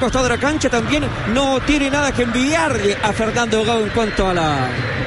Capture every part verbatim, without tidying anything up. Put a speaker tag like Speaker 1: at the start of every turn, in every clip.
Speaker 1: costado de la cancha también no tiene nada que envidiarle a Fernando Gago en cuanto a la...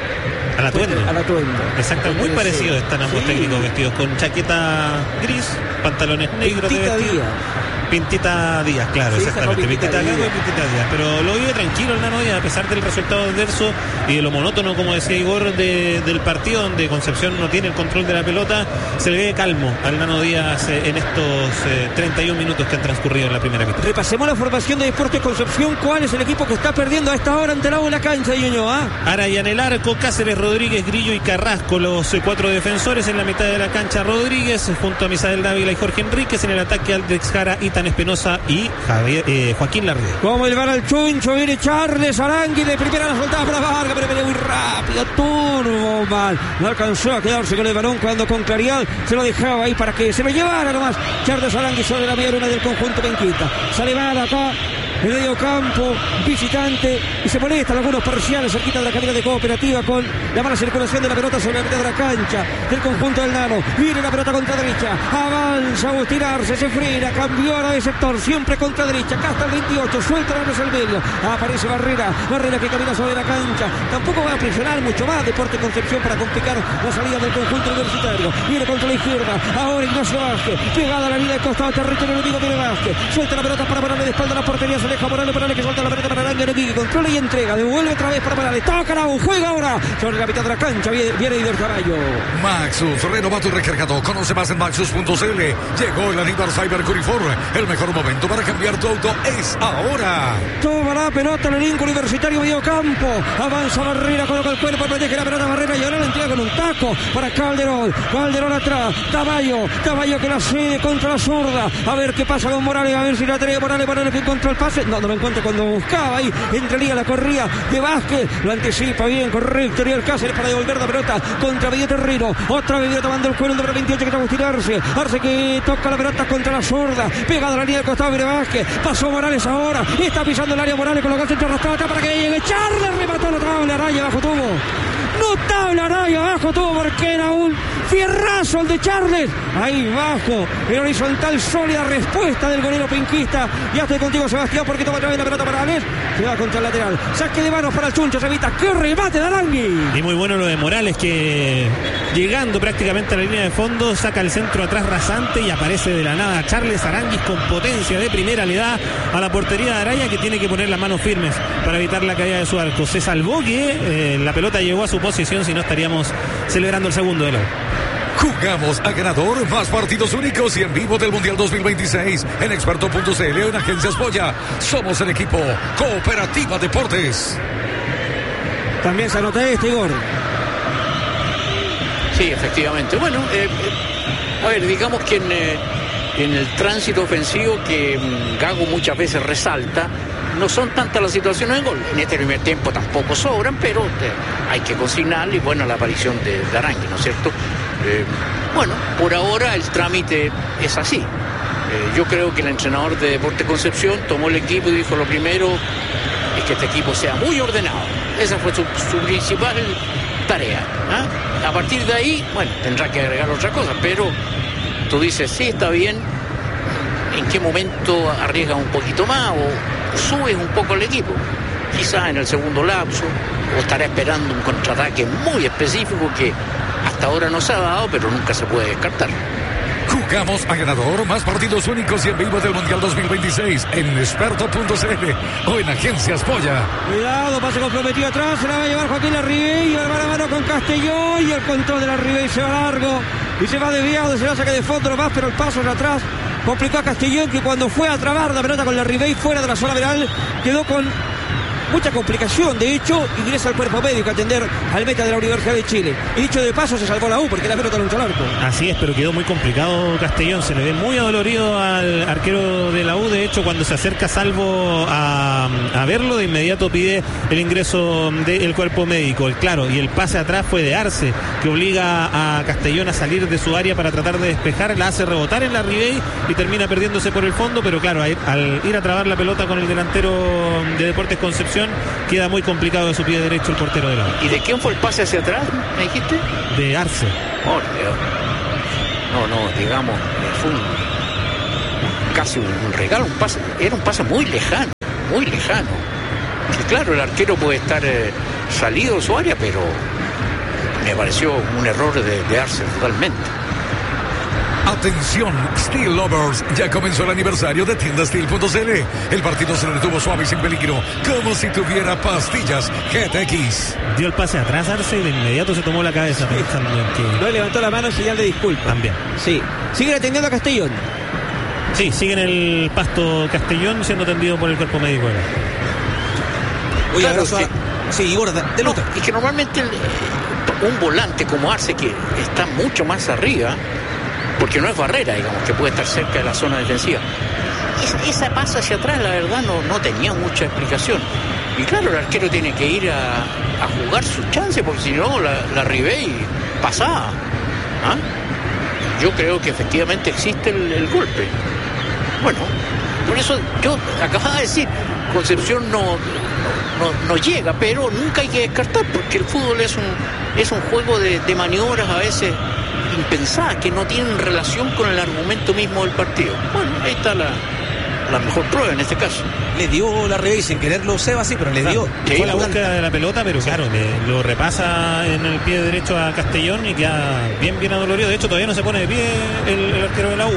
Speaker 2: Al atuendo.
Speaker 1: Al atuendo.
Speaker 2: Exacto, muy parecido. Están ambos sí. técnicos vestidos con chaqueta gris, pantalones negros
Speaker 1: Pintita
Speaker 2: de vestir.
Speaker 1: Díaz.
Speaker 2: Pintita Díaz, claro, sí, exactamente. Pintita, Pintita Gago y Pintita Díaz. Pero lo vive tranquilo el Nano Díaz, a pesar del resultado adverso y de lo monótono, como decía Igor, de, del partido, donde Concepción no tiene el control de la pelota. Se le ve calmo al Nano Díaz eh, en estos eh, treinta y un minutos que han transcurrido en la primera mitad.
Speaker 1: Repasemos la formación de Deportes Concepción. ¿Cuál es el equipo que está perdiendo a esta hora ante la en la cancha, Ñuñoa?
Speaker 2: Araya en el arco, Cáceres, Rodríguez, Grillo y Carrasco, los eh, cuatro defensores. En la mitad de la cancha, Rodríguez, junto a Misael Dávila y Jorge Enríquez. En el ataque, Alex Jara, Itán Espinosa y Javier, eh, Joaquín Larrié.
Speaker 1: Como el van al chuncho, viene Charles Arangui de primera, la soltada para Vargas, pero viene muy rápido, turbo mal. No alcanzó a quedarse con el balón cuando con claridad se lo dejaba ahí para que se lo llevara nomás. Charles Arangui sobre la media luna del conjunto penquista. Sale mal acá. El medio campo, visitante, y se molestan algunos parciales cerquita de la cabina de Cooperativa con la mala circulación de la pelota sobre la mitad de la cancha del conjunto del Nano. Viene la pelota contra derecha, avanza Agustín Arce, se frena, cambió ahora de sector, siempre contra derecha, acá está el veintiocho, suelta la mesa al medio, aparece Barrera, Barrera que camina sobre la cancha, tampoco va a presionar mucho más Deportes Concepción para complicar la salida del conjunto universitario. Viene contra la izquierda, ahora Ignacio Vázquez, pegada a la línea de costado, territorio enemigo, viene Vázquez, suelta la pelota para pararle de espalda a la portería, se deja Morales, Morales que suelta la pelota para Arangui, que controla y entrega, devuelve otra vez para Morales, toca la juega ahora sobre la mitad de la cancha, viene, viene Ider Caballo.
Speaker 3: Maxus, renovado y recargado, conoce más en maxus punto c l. Llegó el aniversario Curifor, el mejor momento para cambiar tu auto es ahora.
Speaker 1: Toma la pelota el elenco universitario, medio campo, avanza Barrera, coloca el cuerpo, protege la pelota Barrera y ahora la entrega con un taco para Calderón, Calderón atrás, Caballo, Caballo que la cede contra la zurda, a ver qué pasa con Morales, a ver si la trae Morales, Morales que encontró el pase, no, no lo encuentra cuando buscaba ahí, entraría la corría de Vázquez, lo anticipa bien, correcto, Ariel Cáceres para devolver la pelota contra Bello Terrero, otra vez tomando el cuero el número veintiocho que está Agustín Arce, Arce que toca la pelota contra la zurda, pegada a la línea del costado, viene Vázquez, pasó Morales ahora, está pisando el área Morales, colocó el centro arrastrado para que llegue Charles, remató la tabla, Araya bajo tubo, notable Araya bajo tubo porque era un fierrazo el de Charles, ahí bajo, en horizontal, sólida respuesta del golero penquista, ya estoy contigo Sebastián porque toma otra vez la pelota para Alex, se va contra el lateral, saque de manos para el Chuncho, se evita, qué remate de Arangui.
Speaker 2: Y muy bueno lo de Morales que llegando prácticamente a la línea de fondo, saca el centro atrás rasante y aparece de la nada Charles Aránguiz con potencia de primera, le da a la portería de Araya que tiene que poner las manos firmes para evitar la caída de su arco. Se salvó que eh, la pelota llegó a su posición, si no estaríamos celebrando el segundo de la
Speaker 3: Jugamos a ganador, más partidos únicos y en vivo del Mundial dos mil veintiséis en experto punto c l o en Agencias Polla. Somos el equipo Cooperativa Deportes.
Speaker 1: También se anota este, Igor.
Speaker 4: Sí, efectivamente. Bueno, eh, a ver, digamos que en, eh, en el tránsito ofensivo que um, Gago muchas veces resalta, no son tantas las situaciones de gol. En este primer tiempo tampoco sobran, pero eh, hay que consignarle y bueno, la aparición de, de Arangui, ¿no es cierto? Eh, bueno, por ahora el trámite es así. Eh, yo creo que el entrenador de Deportes Concepción tomó el equipo y dijo: lo primero es que este equipo sea muy ordenado. Esa fue su, su principal tarea, ¿eh? A partir de ahí, bueno, tendrá que agregar otra cosa, pero tú dices, sí, está bien. ¿En qué momento arriesga un poquito más o subes un poco el equipo? Quizás en el segundo lapso, o estará esperando un contraataque muy específico que hasta ahora no se ha dado, pero nunca se puede descartar.
Speaker 3: Jugamos a ganador, más partidos únicos y en vivo del Mundial dos mil veintiséis en experto punto c l o en Agencias Polla.
Speaker 1: Cuidado, pase comprometido atrás, se la va a llevar Joaquín Larribey, y va mano a mano con Castellón y el control de Larribey se va largo y se va desviado, se la saca de fondo nomás, pero el paso es atrás. Complicó a Castellón que cuando fue a trabar la pelota con Larribey fuera de la zona penal quedó con mucha complicación. De hecho, ingresa al cuerpo médico a atender al meta de la Universidad de Chile. Y dicho de paso, se salvó la U porque la pelota no entró al arco.
Speaker 2: Así es, pero quedó muy complicado Castellón. Se le ve muy adolorido al arquero de la U. De hecho, cuando se acerca Salvo a, a verlo, de inmediato pide el ingreso del cuerpo médico. El claro, y el pase atrás fue de Arce, que obliga a Castellón a salir de su área para tratar de despejar. La hace rebotar en la Ribey y termina perdiéndose por el fondo. Pero claro, al ir a trabar la pelota con el delantero de Deportes Concepción, queda muy complicado de su pie derecho el portero de la U.
Speaker 4: ¿Y de quién fue el pase hacia atrás, me dijiste?
Speaker 2: De Arce.
Speaker 4: Oh, no, no, digamos, fue un, casi un regalo, un pase, era un pase muy lejano. muy lejano. Y claro, el arquero puede estar eh, salido de su área, pero me pareció un error de, de Arce totalmente.
Speaker 3: Atención, Steel Lovers, ya comenzó el aniversario de tienda steel punto c l. El partido se detuvo suave y sin peligro, como si tuviera pastillas G T X.
Speaker 2: Dio el pase atrás Arce y de inmediato se tomó la cabeza pensando en que...
Speaker 1: No levantó la mano en señal de disculpa.
Speaker 2: También.
Speaker 1: Sí. Sigue atendiendo a Castellón.
Speaker 2: Sí, sigue en el pasto Castellón siendo atendido por el cuerpo médico.
Speaker 5: Oye,
Speaker 4: Claro,
Speaker 5: abrazo a...
Speaker 4: sí.
Speaker 5: Sí, Igor, de, de
Speaker 4: No,
Speaker 5: nota.
Speaker 4: y que normalmente el, eh, un volante como Arce, que está mucho más arriba, porque no es barrera, digamos, que puede estar cerca de la zona defensiva. Esa, esa pasa hacia atrás, la verdad, no, no tenía mucha explicación. Y claro, el arquero tiene que ir a, a jugar sus chances, porque si no, la, la Ribey pasaba. ¿Ah? Yo creo que efectivamente existe el, el golpe. Bueno, por eso yo acababa de decir, Concepción no, no, no llega, pero nunca hay que descartar, porque el fútbol es un, es un juego de, de maniobras a veces impensadas, que no tienen relación con el argumento mismo del partido. Bueno, ahí está la, la mejor prueba en este caso.
Speaker 5: Le dio la revés sin quererlo Seba, sí, pero le dio.
Speaker 4: Sí,
Speaker 2: Fue la
Speaker 4: la
Speaker 2: búsqueda de la pelota, pero claro, le, lo repasa en el pie derecho a Castellón y queda bien, bien adolorido. De hecho, todavía no se pone de pie el, el arquero de la U.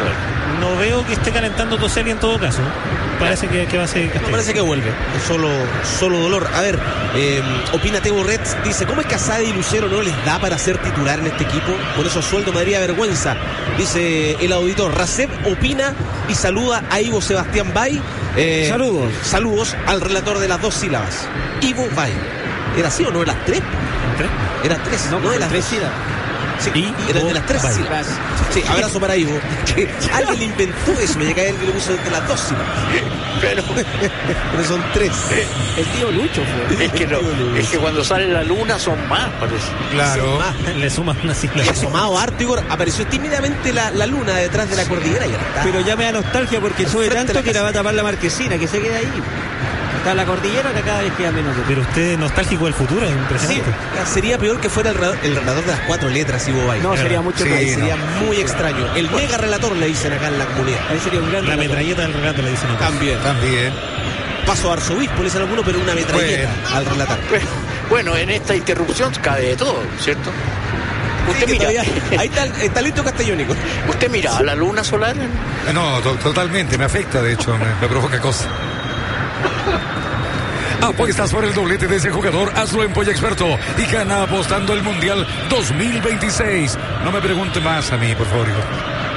Speaker 2: No veo que esté calentando Toselli en todo caso. Parece que, que va a ser Castellón.
Speaker 5: Me parece que vuelve. Es solo, solo dolor. A ver, eh, opina Tebo Reds. Dice, ¿cómo es que a Sade y Lucero no les da para ser titular en este equipo? Con esos sueldos me daría vergüenza. Dice el auditor. Raceb opina y saluda a Ivo Sebastián Bay. Eh,
Speaker 1: Saludos.
Speaker 5: Saludos al relator de las dos sílabas. Ivo Bay. ¿Era así o no? ¿Era tres?
Speaker 2: ¿Tres?
Speaker 5: Era tres, no, no de las
Speaker 1: tres
Speaker 5: dos.
Speaker 1: sílabas.
Speaker 5: Sí,
Speaker 2: Y
Speaker 5: era de
Speaker 2: Ivo
Speaker 5: las tres
Speaker 2: Bay.
Speaker 5: sílabas. Sí, abrazo para Ivo. Que alguien inventó eso, me llega a él que lo puso de las dos sílabas.
Speaker 4: Pero
Speaker 5: Pero son tres.
Speaker 1: El tío Lucho fue.
Speaker 4: es que, no, es que cuando sale la luna son más, parece.
Speaker 3: Claro.
Speaker 2: Le suman una sigla.
Speaker 5: Y asomado harto, Igor, apareció tímidamente la, la luna detrás de la cordillera y ya está.
Speaker 1: Pero ya me da nostalgia porque
Speaker 5: Al
Speaker 1: sube
Speaker 5: frente de
Speaker 1: tanto
Speaker 5: la
Speaker 1: que la
Speaker 5: casa.
Speaker 1: va a tapar la marquesina, que se queda ahí. Está la cordillera que cada vez queda menos.
Speaker 2: Pero usted nostálgico del futuro, es
Speaker 5: Sí,
Speaker 2: impresionante.
Speaker 5: sería peor que fuera el, rela- el relator de las cuatro letras, Ivo Bay.
Speaker 1: No, sería mucho
Speaker 3: Sí,
Speaker 1: más.
Speaker 3: no.
Speaker 5: Sería muy extraño. El mega relator le dicen acá en la comunidad.
Speaker 1: Ahí sería un gran
Speaker 2: La
Speaker 1: relator.
Speaker 2: metralleta del relato le dicen acá.
Speaker 5: También.
Speaker 3: También.
Speaker 5: Paso a arzobispo, le dicen algunos, pero una metralleta al relatar.
Speaker 4: Bueno, en esta interrupción cabe de todo, ¿cierto? Usted
Speaker 5: Sí, que
Speaker 4: mira,
Speaker 5: todavía- ahí está el, está listo castellónico.
Speaker 4: usted mira a la luna solar.
Speaker 3: No, to- totalmente, me afecta, de hecho, me, me provoca cosas. Apuestas por el doblete de ese jugador, hazlo en Polla Experto y gana apostando el Mundial dos mil veintiséis. No me pregunte más a mí, por favor, Igor.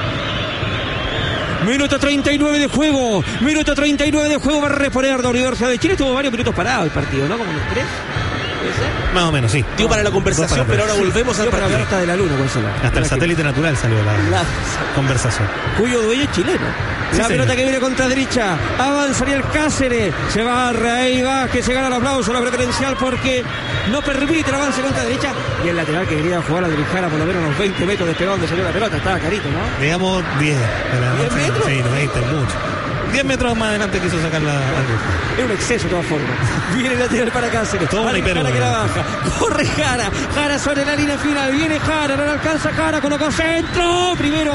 Speaker 1: Minuto treinta y nueve de juego. Minuto treinta y nueve de juego. Va a reponer la Universidad de Chile. Estuvo varios minutos parado el partido, ¿no? Como unos tres. ¿Puede ser?
Speaker 2: Más o menos, sí.
Speaker 5: Dio para la conversación,
Speaker 2: Dos para
Speaker 5: pero ahora
Speaker 2: tres.
Speaker 5: volvemos al
Speaker 1: Yo para hablar
Speaker 5: partido.
Speaker 1: hasta de la luna, Gonzalo.
Speaker 2: Hasta el satélite natural salió la
Speaker 1: La-
Speaker 2: conversación.
Speaker 1: Cuyo dueño es chileno.
Speaker 2: Sí,
Speaker 1: La
Speaker 2: señor.
Speaker 1: pelota que viene contra derecha. Avanzaría el Cáceres. Se barra ahí va, que se gana el aplauso, la preferencial porque no permite el avance contra derecha. Y el lateral que quería jugar a Drijara por lo menos unos veinte metros de donde salió la pelota. Estaba carito, ¿no?
Speaker 2: Digamos diez.
Speaker 1: ¿diez metros?
Speaker 2: Sí, veinte, mucho. diez metros más adelante quiso sacarla al grupo.
Speaker 1: Es un exceso de todas formas. Viene el lateral para Cáceres.
Speaker 2: Todo
Speaker 1: Para
Speaker 2: una
Speaker 1: Jara
Speaker 2: hipérbole.
Speaker 1: que la baja. Corre Jara. Jara sobre la línea final. Viene Jara. No le alcanza Jara. Colocó centro. Primero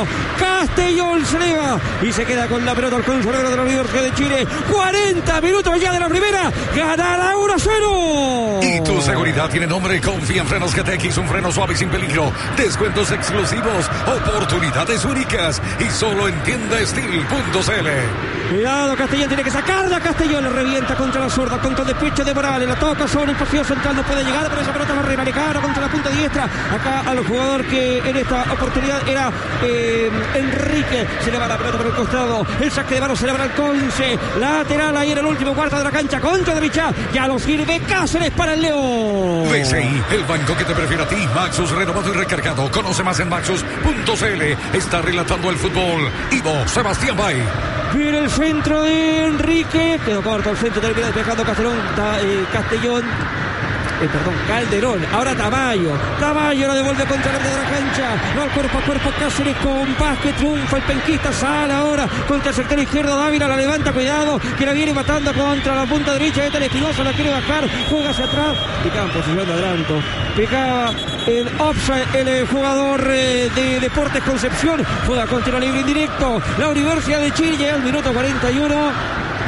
Speaker 1: Castellón se eleva. Y se queda con la pelota al conservador de la Universidad de Chile. cuarenta minutos ya de la primera. Gana la uno a cero.
Speaker 3: Y tu seguridad tiene nombre. Confía en Frenos G T X, un freno suave y sin peligro. Descuentos exclusivos, oportunidades únicas y solo en tienda steel punto c l.
Speaker 1: Cuidado, Castellón tiene que sacarla. Castellón le revienta contra la zurda, contra el despecho de Morales. La toca sobre el pasillo central, no puede llegar, pero esa pelota va a remarcar contra la punta diestra. Acá al jugador que en esta oportunidad era eh, Enrique. Se le va la pelota por el costado. El saque de mano se le va al Conce. Lateral ahí en el último cuarto de la cancha contra derecha. Ya lo sirve Cáceres para el León.
Speaker 3: B C I, el banco que te prefiere a ti. Maxus renovado y recargado. Conoce más en maxus punto c l. Está relatando el fútbol Ivo Sebastián Bay.
Speaker 1: Viene el centro de Enrique. Quedó corto el centro, termina despejando Castellón. Ta, eh, Castellón. Eh, perdón, Calderón. Ahora Tamayo. Tamayo la devuelve contra la de la cancha. No, cuerpo a cuerpo Cáceres con Vázquez. Triunfa el penquista. Sale ahora contra el sector izquierdo. Dávila la levanta. Cuidado. Que la viene matando contra la punta derecha. Este Espinosa la quiere bajar. Juega hacia atrás. Picaba en posición de adelanto. Picaba el offside. El eh, jugador eh, de Deportes Concepción. Juega contra libre indirecto. La Universidad de Chile llega al minuto cuarenta y uno. Y sigue ganando.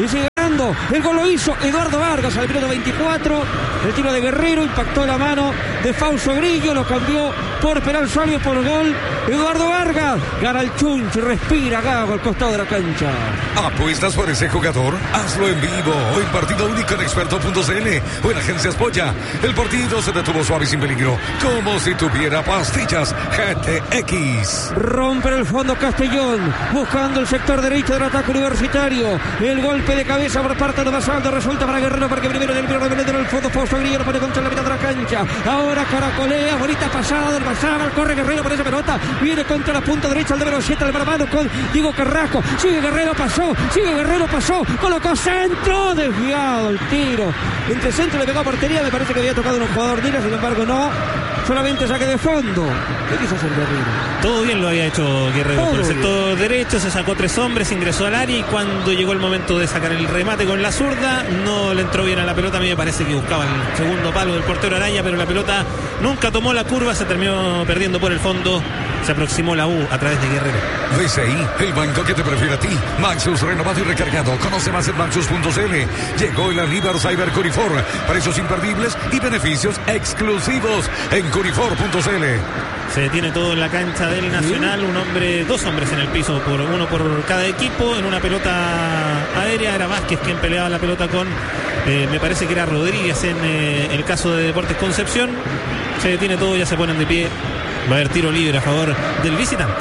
Speaker 1: fondo. El gol lo hizo Eduardo Vargas al minuto veinticuatro. El tiro de Guerrero impactó la mano de Fausto Grillo, lo cambió por penal sólido por gol. Eduardo Vargas gana el Chunch, respira Gago al costado de la cancha.
Speaker 3: ¿Apuestas por ese jugador? Hazlo en vivo o en partido único en experto punto c l o en Agencias Polla. El partido se detuvo suave y sin peligro, como si tuviera pastillas G T X.
Speaker 1: Rompe el fondo Castellón, buscando el sector derecho del ataque universitario. El golpe de cabeza por parte de Basaldo resulta para Guerrero, porque primero del primer en el fondo Fausto Grillo lo pone contra la mitad de la cancha. Ahora caracolea, bonita pasada del Basal, corre Guerrero por esa pelota, viene contra la punta derecha el número siete del mano con Diego Carrasco. Sigue Guerrero, pasó, sigue Guerrero, pasó, colocó centro, desviado el tiro. Entre centro le pegó a portería, me parece que había tocado un jugador Dina, sin embargo no, solamente saque de fondo. ¿Qué quiso hacer Guerrero?
Speaker 2: Todo bien lo había hecho Guerrero. Todo por el sector bien derecho, se sacó tres hombres, ingresó al área y cuando llegó el momento de sacar el remate con la zurda, no le entró bien a la pelota. A mí me parece que buscaba el segundo palo del portero Araya, pero la pelota nunca tomó la curva, se terminó perdiendo por el fondo. Se aproximó la U a través de Guerrero.
Speaker 3: D C I, el banco que te prefiere a ti. Maxus renovado y recargado. Conoce más en maxus punto c l. Llegó el River Cyber Curifor. Precios imperdibles y beneficios exclusivos en curifor punto c l.
Speaker 2: Se detiene todo en la cancha del Nacional. Un hombre, dos hombres en el piso, por uno por cada equipo. En una pelota aérea era Vázquez quien peleaba la pelota con, eh, me parece que era Rodríguez en eh, el caso de Deportes Concepción. Se detiene todo, ya se ponen de pie. Va a haber tiro libre a favor del visitante.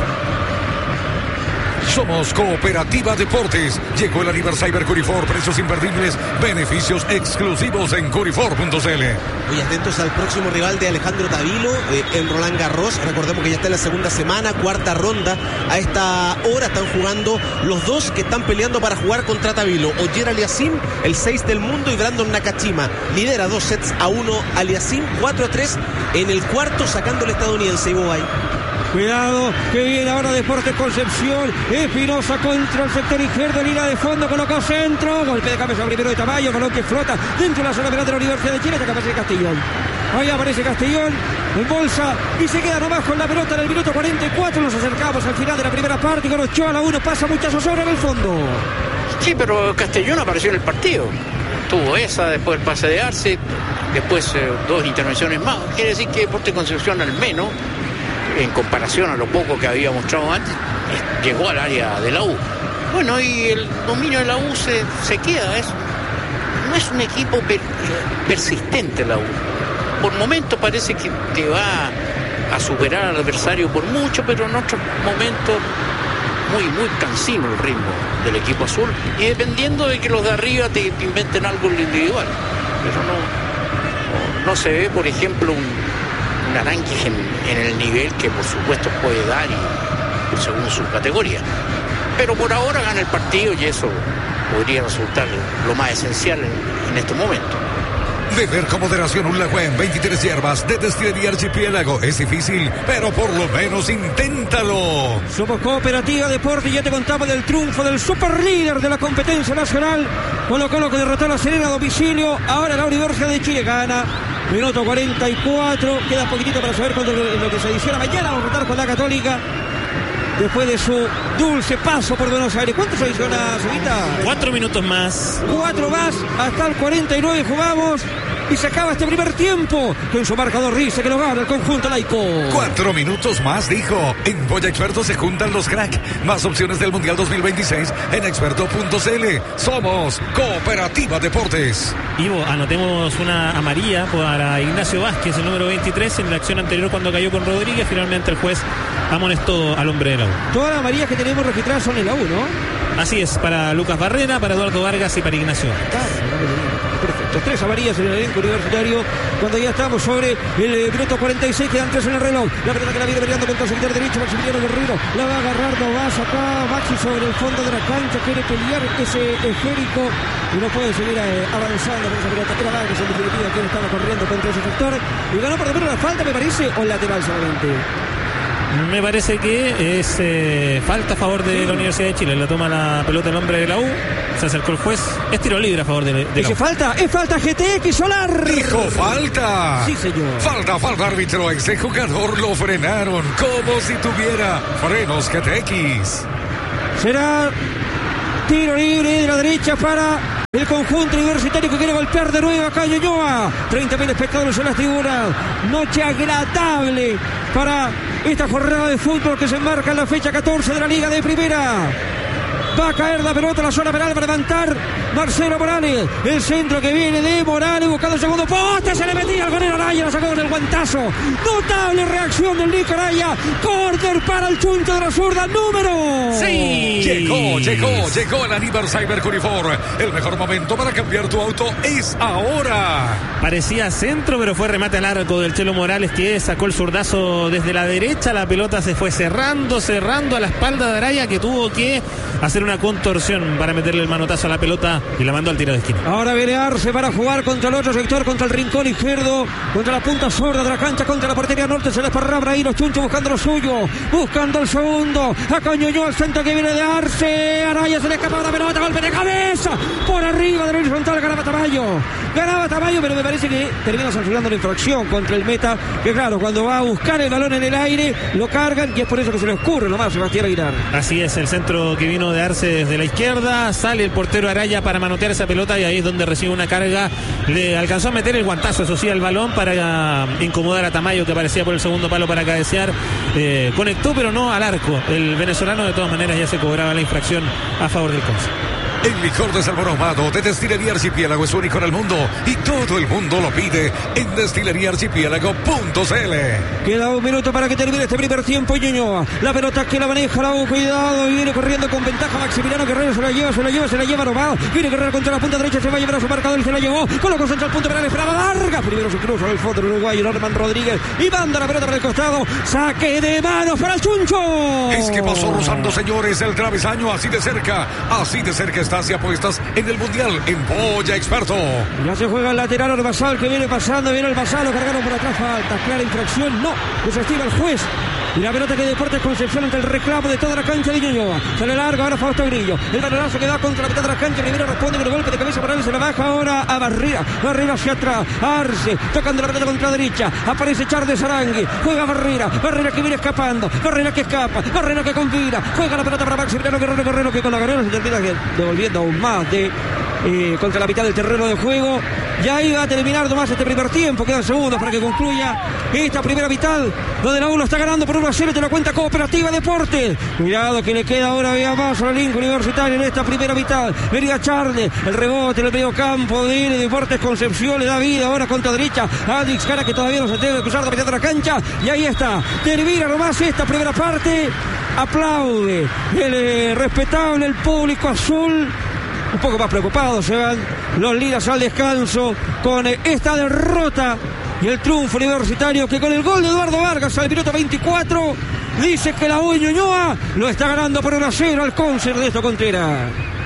Speaker 3: Somos Cooperativa Deportes. Llegó el River Cyber Curifor. Precios imperdibles, beneficios exclusivos en curifor punto c l.
Speaker 5: Muy atentos al próximo rival de Alejandro Tavilo eh, en Roland Garros. Recordemos que ya está en la segunda semana, cuarta ronda. A esta hora están jugando los dos que están peleando para jugar contra Tavilo. Oyer Aliassime, el seis del mundo, y Brandon Nakashima. Lidera dos sets a uno Aliassime, cuatro a tres en el cuarto, sacando el estadounidense Ivo Bay.
Speaker 1: Cuidado, que viene ahora Deportes Concepción. Espinosa contra el sector izquierdo, línea de fondo, colocó centro. Golpe de cabeza primero de Tamayo, balón que flota dentro de la zona penal de la Universidad de Chile. Acá aparece Castellón. Ahí aparece Castellón en bolsa y se queda nomás con la pelota en el minuto cuarenta y cuatro. Nos acercamos al final de la primera parte. Con Ochoa a la uno, pasa muchas horas en el fondo.
Speaker 4: Sí, pero Castellón apareció en el partido. Tuvo esa, después el pase de Arce, después eh, dos intervenciones más. Quiere decir que Deportes Concepción, al menos en comparación a lo poco que había mostrado antes, llegó al área de la U. Bueno, y el dominio de la U se, se queda. Es, no es un equipo per, persistente la U. Por momentos parece que te va a superar al adversario por mucho, pero en otros momentos muy, muy cansino el ritmo del equipo azul. Y dependiendo de que los de arriba te, te inventen algo en lo individual. Pero no, no, no se ve, por ejemplo, un un arranque en, en el nivel que por supuesto puede dar y según su categoría, pero por ahora gana el partido y eso podría resultar lo más esencial en, en estos momentos.
Speaker 3: Beber con moderación un Lagüen, veintitrés hierbas de Destilería Archipiélago. Es difícil, pero por lo menos inténtalo.
Speaker 1: Somos Cooperativa Deportes y ya te contamos del triunfo del superlíder de la competencia nacional. Colo Colo que derrotó a La Serena a domicilio. Ahora la Universidad de Chile gana. Minuto cuarenta y cuatro. Queda poquitito para saber cuánto es lo que se adiciona. Mañana vamos a rotar con la Católica. Después de su dulce paso por Buenos Aires. ¿Cuánto se adiciona, Cevita?
Speaker 2: Cuatro minutos más.
Speaker 1: Cuatro más. Hasta el cuarenta y nueve jugamos. Y se acaba este primer tiempo. Con su marcador dice que lo gana el conjunto laico.
Speaker 3: Cuatro minutos más, dijo. En Polla Experto se juntan los crack. Más opciones del Mundial dos mil veintiséis en experto punto c l. Somos Cooperativa Deportes.
Speaker 2: Ivo, anotemos una amarilla para Ignacio Vázquez, el número veintitrés, en la acción anterior cuando cayó con Rodríguez. Finalmente el juez amonestó al hombre de la U.
Speaker 1: Todas las amarillas que tenemos registradas son en la U, ¿no?
Speaker 2: Así es, para Lucas Barrera, para Eduardo Vargas y para Ignacio.
Speaker 1: Perfecto, tres amarillas en el elenco universitario. Cuando ya estamos sobre el eh, minuto cuarenta y seis, quedan tres en el reloj. La pelota que la viene peleando contra el sector derecho, Maximiliano Guerrero. La va a agarrar, no va a sacar Maxi sobre el fondo de la cancha. Quiere pelear ese esférico y no puede seguir eh, avanzando con esa pelota. Era Vargas en definitiva quien estaba corriendo contra ese sector. Y ganó por lo menos la falta, me parece, o el lateral solamente.
Speaker 2: Me parece que es eh, falta a favor de la Universidad de Chile. La toma la pelota el hombre de la U. Se acercó el juez. Es tiro libre a favor de, de la U.
Speaker 1: ¿Es falta? ¿Es falta G T X Solar?
Speaker 3: Dijo falta.
Speaker 1: Sí, señor.
Speaker 3: Falta, falta, árbitro. Ese jugador lo frenaron como si tuviera frenos G T X.
Speaker 1: Será tiro libre de la derecha para El conjunto universitario que quiere golpear de nuevo acá Ñuñoa. treinta mil espectadores en las tribunas. Noche agradable para esta jornada de fútbol que se enmarca en la fecha catorce de la Liga de Primera. Va a caer la pelota en la zona penal para levantar Marcelo Morales. El centro que viene de Morales buscando el segundo poste. Se le metía al golero Araya. La sacó con el guantazo. Notable reacción del Nico Araya. Córner para el chuncho de la zurda. Número.
Speaker 3: Sí. Llegó, llegó, llegó el Aníbal Cyber Curifor. El mejor momento para cambiar tu auto es ahora.
Speaker 2: Parecía centro, pero fue remate al arco del Chelo Morales, que sacó el zurdazo desde la derecha. La pelota se fue cerrando, cerrando a la espalda de Araya, que tuvo que hacer una contorsión para meterle el manotazo a la pelota y la mandó al tiro de esquina.
Speaker 1: Ahora viene Arce para jugar contra el otro sector, contra el rincón izquierdo, contra la punta zurda de la cancha, contra la portería norte. Se les parrabra ahí los chunchos buscando lo suyo, buscando el segundo. Acá Ñuñoa, el centro que viene de Arce. Araya se le escapa la pelota, golpe de cabeza por arriba del horizontal. Ganaba Tamayo, ganaba Tamayo, pero me parece que termina sancionando la infracción contra el meta, que claro, cuando va a buscar el balón en el aire lo cargan y es por eso que se le ocurre nomás Sebastián Aguilar.
Speaker 2: Así es, el centro que vino de Arce desde la izquierda, sale el portero Araya para manotear esa pelota y ahí es donde recibe una carga. Le alcanzó a meter el guantazo, eso sí, al balón para incomodar a Tamayo, que aparecía por el segundo palo para cabecear. Eh, conectó pero no al arco. El venezolano de todas maneras ya se cobraba la infracción a favor del Conce.
Speaker 3: El licor de Salmón Ahumado de Destilería Archipiélago es único en el mundo y todo el mundo lo pide en destilería archipiélago punto c l.
Speaker 1: Queda un minuto para que termine este primer tiempo. Ñuñoa, la pelota que la maneja la U, cuidado, y viene corriendo con ventaja Maximiliano Guerrero. Se la lleva, se la lleva, se la lleva nomás. Viene Guerrero contra la punta derecha, se va a llevar a su marcador y se la llevó. Colocó centro al punto penal, esperaba larga. Primero se cruza en el fondo del uruguayo Norman Rodríguez y manda la pelota para el costado. Saque de manos para el chuncho.
Speaker 3: Es que pasó rozando, señores, el travesaño así de cerca. Así de cerca está, si apuestas en el Mundial en Polla Experto.
Speaker 1: Ya se juega el lateral Orbazal, que viene pasando, viene el Basal, lo cargaron por atrás, falta, clara infracción, no, desestima el juez. Y la pelota que Deportes Concepción ante el reclamo de toda la cancha de Ñuñoa. Sale largo ahora Fausto Grillo. El balonazo que va contra la mitad de la cancha. Primero responde con el golpe de cabeza para él. Se la baja ahora a Barrera. Barrera hacia atrás. Arce. Tocando la pelota contra la derecha. Aparece Charles Arangui. Juega Barrera. Barrera que viene escapando. Barrera que escapa. Barrera que combina. Juega la pelota para Maximiliano Guerrero. Guerrero que con la Guerrero se termina devolviendo aún más de eh, contra la mitad del terreno de juego. Ya iba a terminar nomás este primer tiempo. Quedan segundos para que concluya esta primera mitad, donde la uno está ganando por uno a cero. Te lo cuenta Cooperativa Deportes. Cuidado que le queda ahora vía más a la Lincoln Universitario en esta primera mitad. Venía Charles, el rebote en el medio campo de Deportes Concepción. Le da vida ahora contra derecha a Adix Cara, que todavía no se debe cruzar la mitad de la cancha. Y ahí está. Termina nomás esta primera parte. Aplaude el eh, respetable, el público azul. Un poco más preocupados se van los Liras al descanso con esta derrota y el triunfo universitario, que con el gol de Eduardo Vargas al minuto veinticuatro dice que la U de Ñuñoa lo está ganando por uno a cero al Conce de esto Contreras.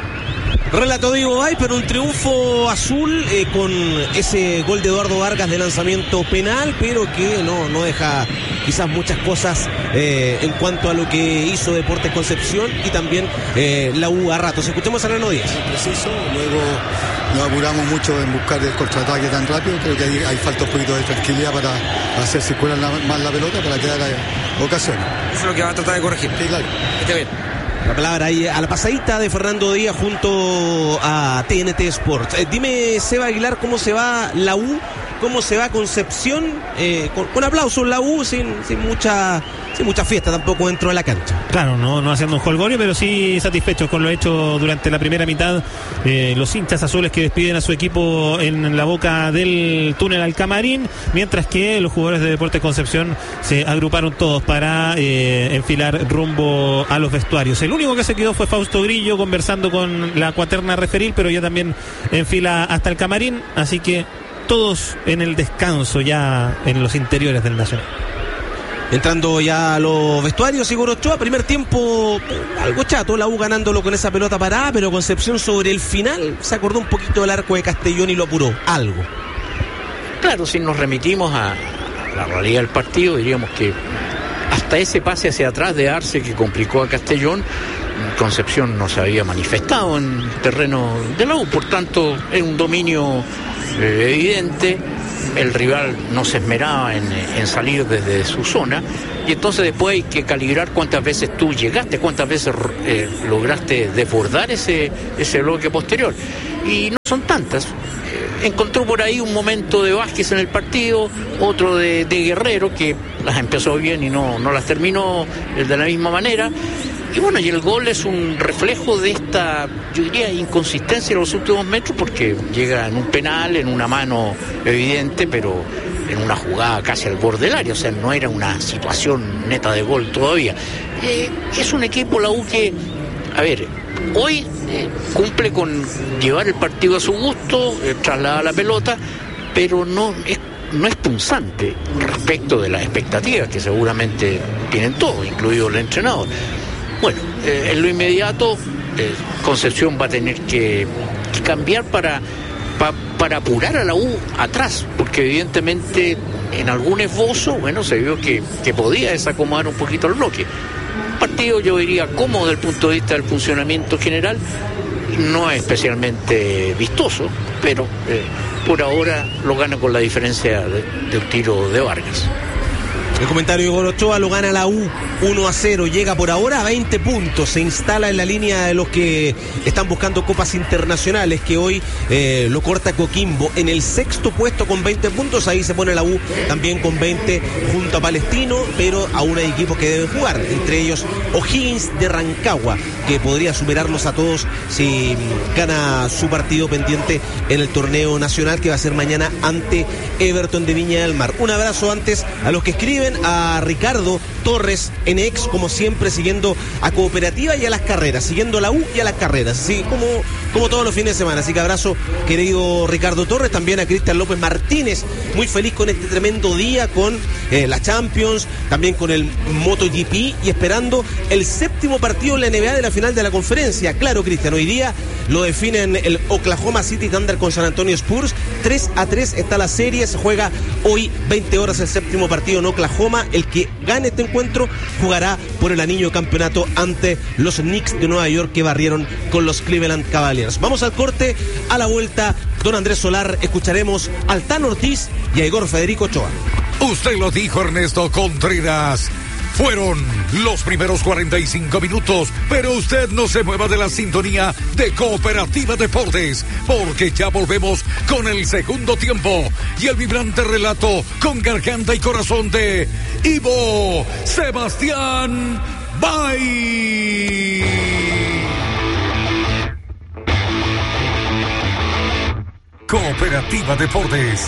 Speaker 5: Relato de Ivo Bay, pero un triunfo azul eh, con ese gol de Eduardo Vargas de lanzamiento penal, pero que no, no deja quizás muchas cosas eh, en cuanto a lo que hizo Deportes Concepción y también eh, la U a ratos. Escuchemos a Reno Díaz.
Speaker 6: Preciso, luego nos apuramos mucho en buscar el contraataque tan rápido. Creo que hay, hay falta un poquito de tranquilidad para hacer circular la, más la pelota, para crear ocasiones.
Speaker 7: Eso es lo que va a tratar de corregir.
Speaker 6: Sí, claro.
Speaker 7: Esté bien.
Speaker 5: La palabra ahí a la pasadita de Fernando Díaz junto a T N T Sports. Eh, dime, Seba Aguilar, cómo se va la U, cómo se va Concepción, eh, con, con aplausos la U, sin, sin mucha sin mucha fiesta tampoco dentro de la cancha.
Speaker 2: Claro, no, no haciendo un jolgorio, pero sí satisfechos con lo hecho durante la primera mitad. Eh, los hinchas azules que despiden a su equipo en la boca del túnel al camarín, mientras que los jugadores de Deportes Concepción se agruparon todos para eh, enfilar rumbo a los vestuarios. El único que se quedó fue Fausto Grillo conversando con la cuaterna referil, pero ya también en fila hasta el camarín, así que todos en el descanso ya en los interiores del Nacional.
Speaker 5: Entrando ya a los vestuarios, Igor Ochoa, primer tiempo algo chato, la U ganándolo con esa pelota parada, pero Concepción sobre el final se acordó un poquito del arco de Castellón y lo apuró, algo.
Speaker 4: Claro, si nos remitimos a la realidad del partido, diríamos que hasta ese pase hacia atrás de Arce que complicó a Castellón, Concepción no se había manifestado en terreno de la U, por tanto es un dominio eh, evidente. el rival no se esmeraba en, en salir desde su zona, y entonces después hay que calibrar cuántas veces tú llegaste, cuántas veces eh, lograste desbordar ese, ese bloque posterior, y no son tantas. Eh, encontró por ahí un momento de Vázquez en el partido, otro de, de Guerrero, que las empezó bien y no, no las terminó de la misma manera. Y bueno, y el gol es un reflejo de esta, yo diría, inconsistencia en los últimos metros, porque llega en un penal, en una mano evidente, pero en una jugada casi al borde del área, o sea, no era una situación neta de gol todavía. Eh, es un equipo, la U, que, a ver, hoy eh, cumple con llevar el partido a su gusto, eh, trasladar la pelota, pero no es, no es punzante respecto de las expectativas que seguramente tienen todos, incluido el entrenador. Bueno, eh, en lo inmediato eh, Concepción va a tener que, que cambiar para, pa, para apurar a la U atrás, porque evidentemente en algún esbozo, bueno, se vio que, que podía desacomodar un poquito el bloque. Un partido, yo diría, cómodo desde el punto de vista del funcionamiento general, no es especialmente vistoso, pero eh, por ahora lo gana con la diferencia de, del tiro de Vargas.
Speaker 5: El comentario de Igor Ochoa: lo gana la U uno a cero, llega por ahora a veinte puntos, se instala en la línea de los que están buscando copas internacionales, que hoy eh, lo corta Coquimbo en el sexto puesto con veinte puntos. Ahí se pone la U también con veinte junto a Palestino, pero aún hay equipos que deben jugar, entre ellos O'Higgins de Rancagua, que podría superarlos a todos si gana su partido pendiente en el torneo nacional, que va a ser mañana ante Everton de Viña del Mar. Un abrazo antes a los que escriben, a Ricardo Torres en Ex, como siempre, siguiendo a Cooperativa y a las carreras, siguiendo a la U y a las carreras, así como, como todos los fines de semana. Así que abrazo, querido Ricardo Torres. También a Cristian López Martínez, muy feliz con este tremendo día, con eh, la Champions, también con el MotoGP, y esperando el séptimo partido en la N B A de la final de la conferencia. Claro, Cristian, hoy día lo definen el Oklahoma City Thunder con San Antonio Spurs, tres a tres está la serie, se juega hoy veinte horas el séptimo partido en Oklahoma. El que gane este encuentro jugará por el anillo de campeonato ante los Knicks de Nueva York, que barrieron con los Cleveland Cavaliers. Vamos al corte, a la vuelta, don Andrés Solar, escucharemos al Tano Ortiz y a Igor Federico Ochoa.
Speaker 3: Usted lo dijo, Ernesto Contreras. Fueron los primeros cuarenta y cinco minutos, pero usted no se mueva de la sintonía de Cooperativa Deportes, porque ya volvemos con el segundo tiempo y el vibrante relato con garganta y corazón de Ivo Sebastián Bay. Cooperativa Deportes.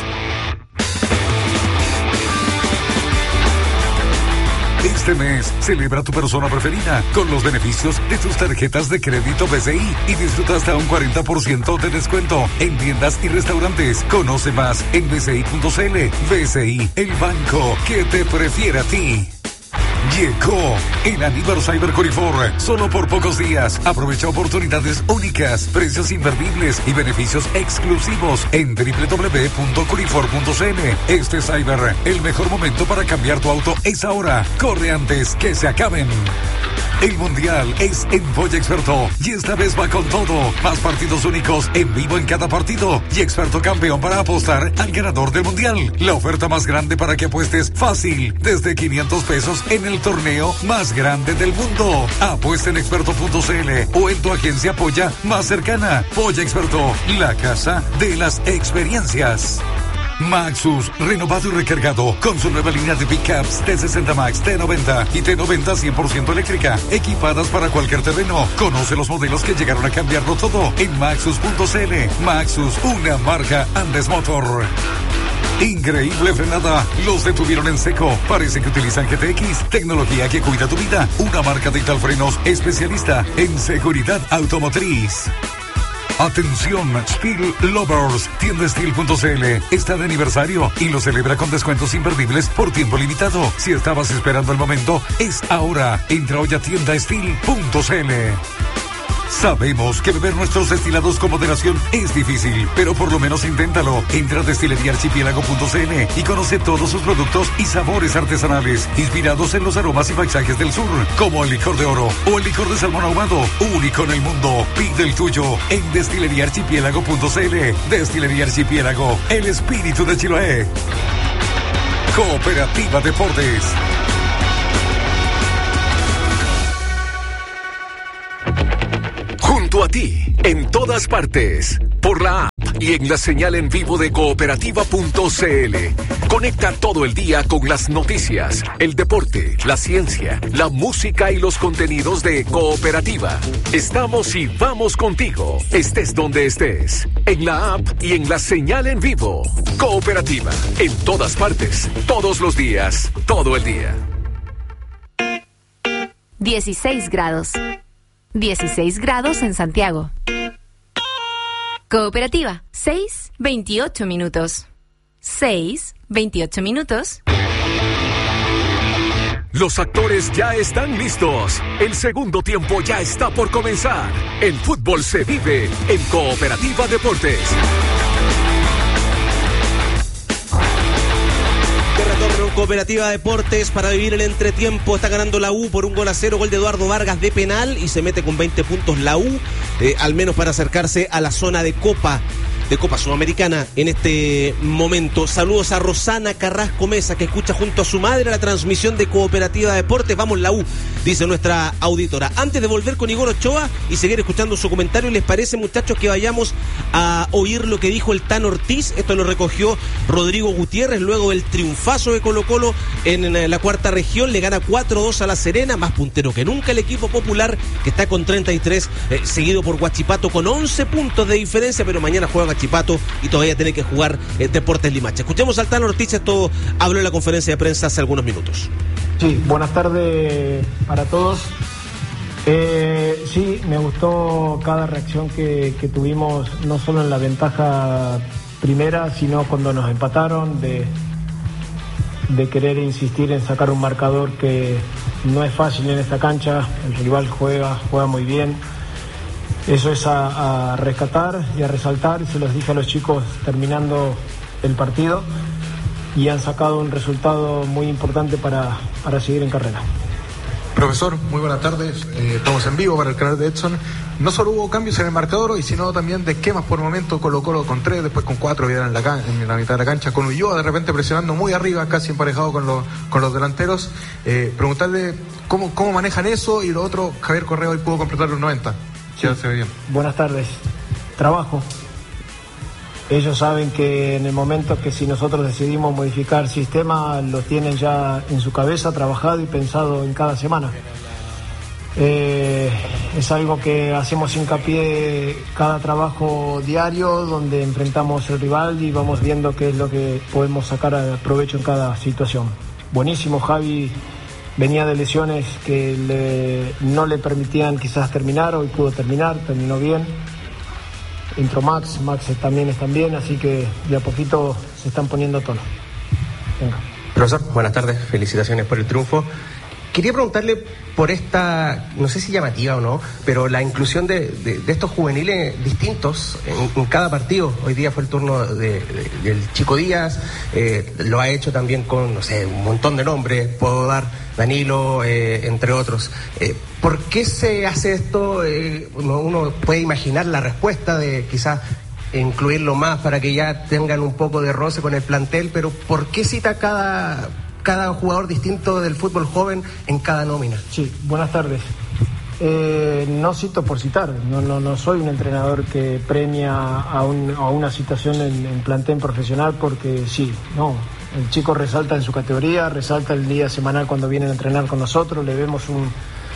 Speaker 3: Este mes, celebra tu persona preferida con los beneficios de tus tarjetas de crédito B C I y disfruta hasta un cuarenta por ciento de descuento en tiendas y restaurantes. Conoce más en b c i punto c l. B C I, el banco que te prefiere a ti. Llegó el Aníbal Cyber Corifor, solo por pocos días. Aprovecha oportunidades únicas, precios imperdibles y beneficios exclusivos en w w w punto corifor punto c l. Este Cyber, el mejor momento para cambiar tu auto es ahora. Corre antes que se acaben. El Mundial es en Polla Experto y esta vez va con todo. Más partidos únicos en vivo en cada partido y Experto campeón para apostar al ganador del Mundial. La oferta más grande para que apuestes fácil, desde quinientos pesos en el torneo más grande del mundo. Apuesta en experto punto c l o en tu agencia Polla más cercana. Polla Experto, la casa de las experiencias. Maxus, renovado y recargado con su nueva línea de pickups T sesenta Max, T noventa y T noventa cien por ciento eléctrica, equipadas para cualquier terreno. Conoce los modelos que llegaron a cambiarlo todo en maxus punto c l. Maxus, una marca Andes Motor. Increíble frenada, los detuvieron en seco. Parece que utilizan G T X, tecnología que cuida tu vida. Una marca de Ital Frenos especialista en seguridad automotriz. Atención, Steel Lovers, tienda steel punto c l está de aniversario y lo celebra con descuentos imperdibles por tiempo limitado. Si estabas esperando el momento, es ahora. Entra hoy a tienda steel punto c l. Sabemos que beber nuestros destilados con moderación es difícil, pero por lo menos inténtalo. Entra a destilería archipiélago punto c n y conoce todos sus productos y sabores artesanales, inspirados en los aromas y paisajes del sur, como el licor de oro o el licor de salmón ahumado, único en el mundo. Pide el tuyo en destilería archipiélago punto c n. Destilería Archipiélago, el espíritu de Chiloé. Cooperativa Deportes.
Speaker 7: Junto a ti, en todas partes, por la app y en la señal en vivo de cooperativa punto c l. Conecta todo el día con las noticias, el deporte, la ciencia, la música y los contenidos de Cooperativa. Estamos y vamos contigo, estés donde estés, en la app y en la señal en vivo. Cooperativa, en todas partes, todos los días, todo el día.
Speaker 8: dieciséis grados. dieciséis grados en Santiago. Cooperativa, seis, veintiocho minutos. seis, veintiocho minutos.
Speaker 7: Los actores ya están listos. El segundo tiempo ya está por comenzar. El fútbol se vive en Cooperativa Deportes.
Speaker 5: De retorno en Cooperativa Deportes para vivir el entretiempo. Está ganando la U por un gol a cero, gol de Eduardo Vargas de penal, y se mete con veinte puntos la U, eh, al menos para acercarse a la zona de Copa. de Copa Sudamericana en este momento. Saludos a Rosana Carrasco Mesa, que escucha junto a su madre la transmisión de Cooperativa Deportes. Vamos la U, dice nuestra auditora. Antes de volver con Igor Ochoa y seguir escuchando su comentario, ¿les parece, muchachos, que vayamos a oír lo que dijo el Tan Ortiz? Esto lo recogió Rodrigo Gutiérrez luego del triunfazo de Colo-Colo en la cuarta región. Le gana cuatro dos a La Serena, más puntero que nunca el equipo popular, que está con treinta y tres, eh, seguido por Huachipato con once puntos de diferencia, pero mañana juega Huachipato y todavía tiene que jugar eh, Deportes Limache. Escuchemos al Tan Ortiz. Esto habló en la conferencia de prensa hace algunos minutos.
Speaker 9: Sí, buenas tardes para todos. Eh, sí, me gustó cada reacción que, que tuvimos, no solo en la ventaja primera, sino cuando nos empataron, de, de querer insistir en sacar un marcador que no es fácil en esta cancha. El rival juega, juega muy bien. Eso es a, a rescatar y a resaltar, y se los dije a los chicos terminando el partido, y han sacado un resultado muy importante para, para seguir en carrera.
Speaker 10: Profesor, muy buenas tardes. Eh, estamos en vivo para el canal de Edson. No solo hubo cambios en el marcador hoy, sino también de esquemas. Por momento Colo-Colo con tres, después con cuatro, en la, can- en la mitad de la cancha, con Ulloa de repente presionando muy arriba, casi emparejado con los, con los delanteros. Eh, preguntarle cómo, cómo manejan eso, y lo otro, Javier Correa hoy pudo completar los noventa.
Speaker 9: Sí. Se ve bien. Buenas tardes. Trabajo. Ellos saben que en el momento que si nosotros decidimos modificar sistema, lo tienen ya en su cabeza, trabajado y pensado en cada semana. Eh, es algo que hacemos hincapié cada trabajo diario, donde enfrentamos al rival y vamos viendo qué es lo que podemos sacar a provecho en cada situación. Buenísimo, Javi venía de lesiones que le, no le permitían quizás terminar. Hoy pudo terminar, terminó bien. Entró Max, Max también está bien, así que de a poquito se están poniendo tono. Venga.
Speaker 11: Profesor, buenas tardes, felicitaciones por el triunfo. Quería preguntarle por esta, no sé si llamativa o no, pero la inclusión de, de, de estos juveniles distintos en, en cada partido. Hoy día fue el turno de, de, del Chico Díaz, eh, lo ha hecho también con, no sé, un montón de nombres, puedo dar Danilo, eh, entre otros. Eh, ¿Por qué se hace esto? Eh, uno, uno puede imaginar la respuesta de quizás incluirlo más para que ya tengan un poco de roce con el plantel, pero ¿por qué cita cada... cada jugador distinto del fútbol joven en cada nómina?
Speaker 9: Sí, buenas tardes. Eh, no cito por citar, no, no, no soy un entrenador que premia a, un, a una situación en, en plantel profesional, porque sí, no. El chico resalta en su categoría, resalta el día semanal cuando vienen a entrenar con nosotros, le vemos un,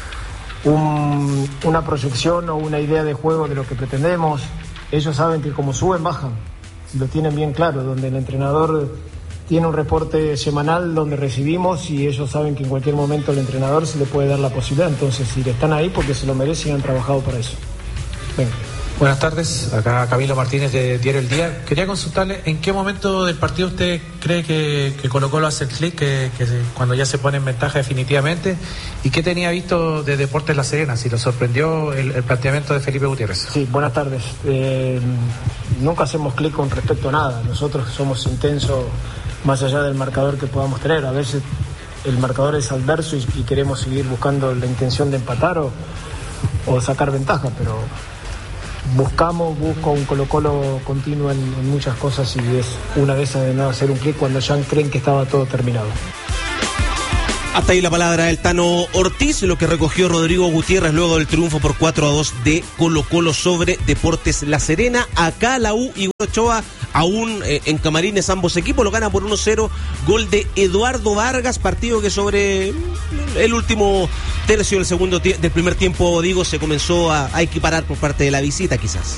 Speaker 9: un, una proyección o una idea de juego de lo que pretendemos. Ellos saben que como suben, bajan, lo tienen bien claro, donde el entrenador tiene un reporte semanal donde recibimos, y ellos saben que en cualquier momento el entrenador se le puede dar la posibilidad. Entonces, si están ahí, porque se lo merecen y han trabajado para eso. Venga.
Speaker 12: Buenas tardes, acá Camilo Martínez de Diario El Día. Quería consultarle en qué momento del partido usted cree que, que Colo Colo hace el clic, que, que se, cuando ya se pone en ventaja definitivamente, y qué tenía visto de Deportes La Serena, si lo sorprendió el, el planteamiento de Felipe Gutiérrez.
Speaker 9: Sí, buenas tardes. Eh, nunca hacemos clic con respecto a nada. Nosotros somos intensos más allá del marcador que podamos tener. A veces el marcador es adverso y, y queremos seguir buscando la intención de empatar o, o sacar ventaja, pero buscamos, busco un Colo-Colo continuo en, en muchas cosas, y es una de esas de no hacer un clic cuando ya creen que estaba todo terminado.
Speaker 5: Hasta ahí la palabra del Tano Ortiz, lo que recogió Rodrigo Gutiérrez luego del triunfo por cuatro a dos de Colo-Colo sobre Deportes La Serena. Acá la U y Ochoa aún eh, en camarines ambos equipos, lo gana por uno cero, gol de Eduardo Vargas, partido que sobre el último tercio del segundo del primer tiempo, digo, se comenzó a, a equiparar por parte de la visita quizás.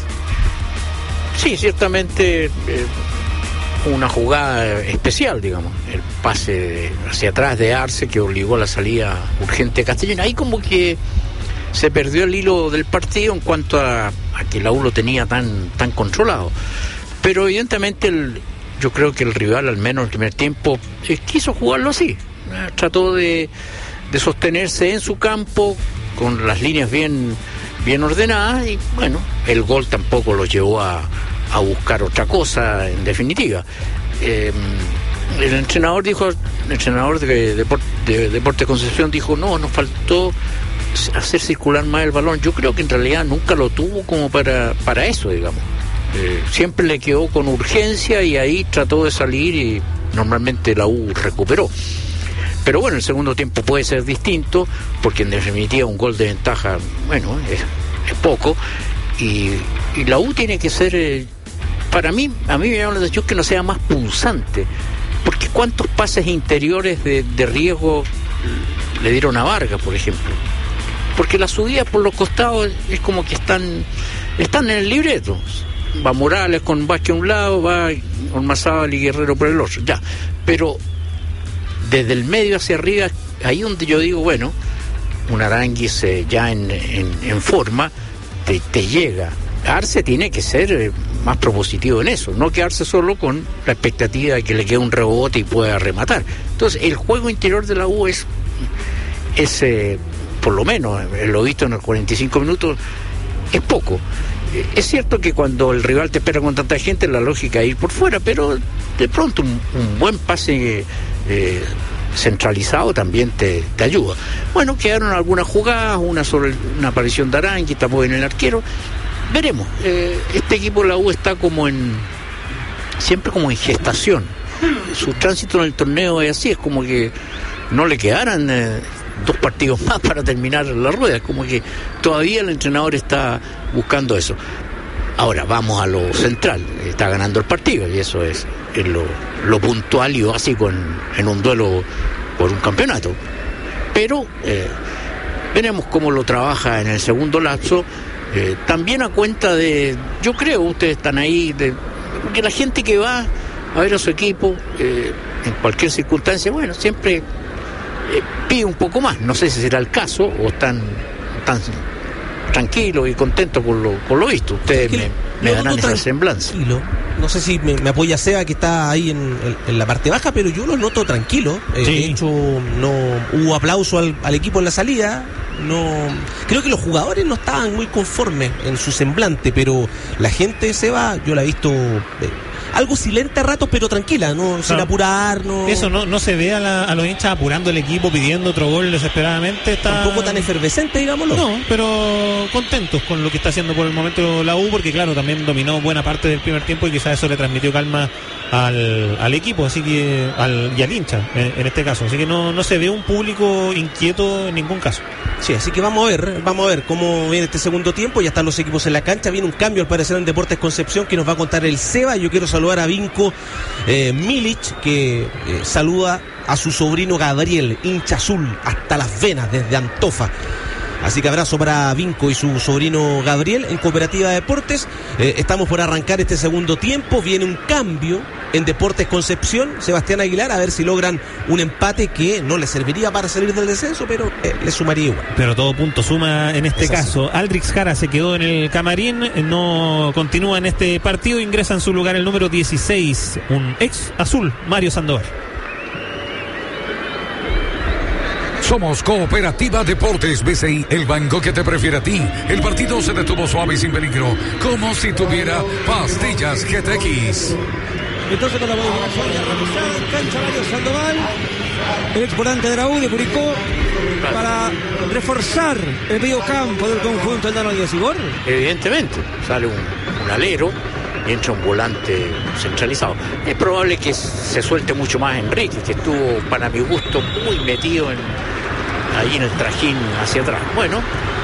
Speaker 4: Sí, ciertamente eh, una jugada especial, digamos, el pase hacia atrás de Arce que obligó a la salida urgente de Castellón. Ahí como que se perdió el hilo del partido en cuanto a, a que la U lo tenía tan, tan controlado. Pero evidentemente el, yo creo que el rival, al menos en el primer tiempo, eh, quiso jugarlo así. Eh, trató de, de sostenerse en su campo con las líneas bien, bien ordenadas, y bueno, el gol tampoco lo llevó a, a buscar otra cosa en definitiva. Eh, el entrenador dijo, el entrenador de, de, de Deportes Concepción dijo, no, nos faltó hacer circular más el balón. Yo creo que en realidad nunca lo tuvo como para, para eso, digamos. Eh, siempre le quedó con urgencia y ahí trató de salir y normalmente la U recuperó. Pero bueno, el segundo tiempo puede ser distinto, porque en definitiva un gol de ventaja, bueno, es, es poco, y, y la U tiene que ser, eh, para mí, a mí me llama la atención que no sea más punzante, porque cuántos pases interiores de, de riesgo le dieron a Vargas, por ejemplo, porque las subidas por los costados es como que están, están en el libreto. Va Morales con Vázquez a un lado, va Ormazábal y Guerrero por el otro, ya, pero desde el medio hacia arriba, ahí donde yo digo, bueno, un Aránguiz eh, ya en, en, en forma, te, te llega. Arce tiene que ser eh, más propositivo en eso, no quedarse solo con la expectativa de que le quede un rebote y pueda rematar. Entonces, el juego interior de la U es, es eh, por lo menos, lo visto en los cuarenta y cinco minutos, es poco. Es cierto que cuando el rival te espera con tanta gente, la lógica es ir por fuera, pero de pronto un, un buen pase eh, centralizado también te, te ayuda. Bueno, quedaron algunas jugadas, una sobre el, una aparición de Arangui, tapó en el arquero. Veremos. Eh, este equipo de la U está como en, siempre como en gestación. Su tránsito en el torneo es así, es como que no le quedaran eh, dos partidos más para terminar la rueda, es como que todavía el entrenador está buscando eso. Ahora vamos a lo central, está ganando el partido y eso es, es lo, lo puntual y básico en, en un duelo por un campeonato, pero eh, veremos cómo lo trabaja en el segundo lapso, eh, también a cuenta de, yo creo, ustedes están ahí, de, porque la gente que va a ver a su equipo eh, en cualquier circunstancia, bueno, siempre Eh, pide un poco más, no sé si será el caso o están tan tranquilos y contentos con lo, con lo visto. Ustedes me, me darán esa semblanza.
Speaker 5: No sé si me, me apoya Seba, que está ahí en, en, en la parte baja, pero yo los noto tranquilos. Eh, sí. De hecho, no hubo aplauso al, al equipo en la salida. No, creo que los jugadores no estaban muy conformes en su semblante, pero la gente, Seba, yo la he visto eh, algo silente a ratos, pero tranquila, no, no. Sin apurar, no.
Speaker 2: Eso no, no se ve a, la, a los hinchas apurando el equipo, pidiendo otro gol desesperadamente. Está...
Speaker 5: Tampoco tan efervescente, digámoslo.
Speaker 2: No, pero contentos con lo que está haciendo por el momento la U, porque claro, también dominó buena parte del primer tiempo y quizás eso le transmitió calma al, al equipo, así que al, y al hincha en, en este caso, así que no, no se ve un público inquieto en ningún caso.
Speaker 5: Sí, así que vamos a ver, vamos a ver cómo viene este segundo tiempo. Ya están los equipos en la cancha, viene un cambio al parecer en Deportes Concepción que nos va a contar el Seba. Yo quiero saludar a Vinko eh, Milic, que eh, saluda a su sobrino Gabriel, hincha azul hasta las venas desde Antofa. Así que abrazo para Vinco y su sobrino Gabriel en Cooperativa Deportes. Eh, estamos por arrancar este segundo tiempo. Viene un cambio en Deportes Concepción, Sebastián Aguilar, a ver si logran un empate que no le serviría para salir del descenso, pero eh, le sumaría igual.
Speaker 2: Pero todo punto suma en este caso. Aldrix Jara se quedó en el camarín, no continúa en este partido, ingresa en su lugar el número dieciséis, un ex azul, Mario Sandoval.
Speaker 3: Somos Cooperativa Deportes B C I, el banco que te prefiere a ti. El partido se detuvo suave y sin peligro, como si tuviera pastillas G T X.
Speaker 1: Entonces con la modificación ya realizada en cancha Mario Sandoval, el ex volante de la U de Curicó, para reforzar el medio campo del conjunto del Nano Díaz Igor.
Speaker 4: Evidentemente, sale un, un alero y entra un volante centralizado. Es probable que se suelte mucho más Enrique, que estuvo, para mi gusto, muy metido en, ahí en el trajín hacia atrás. Bueno,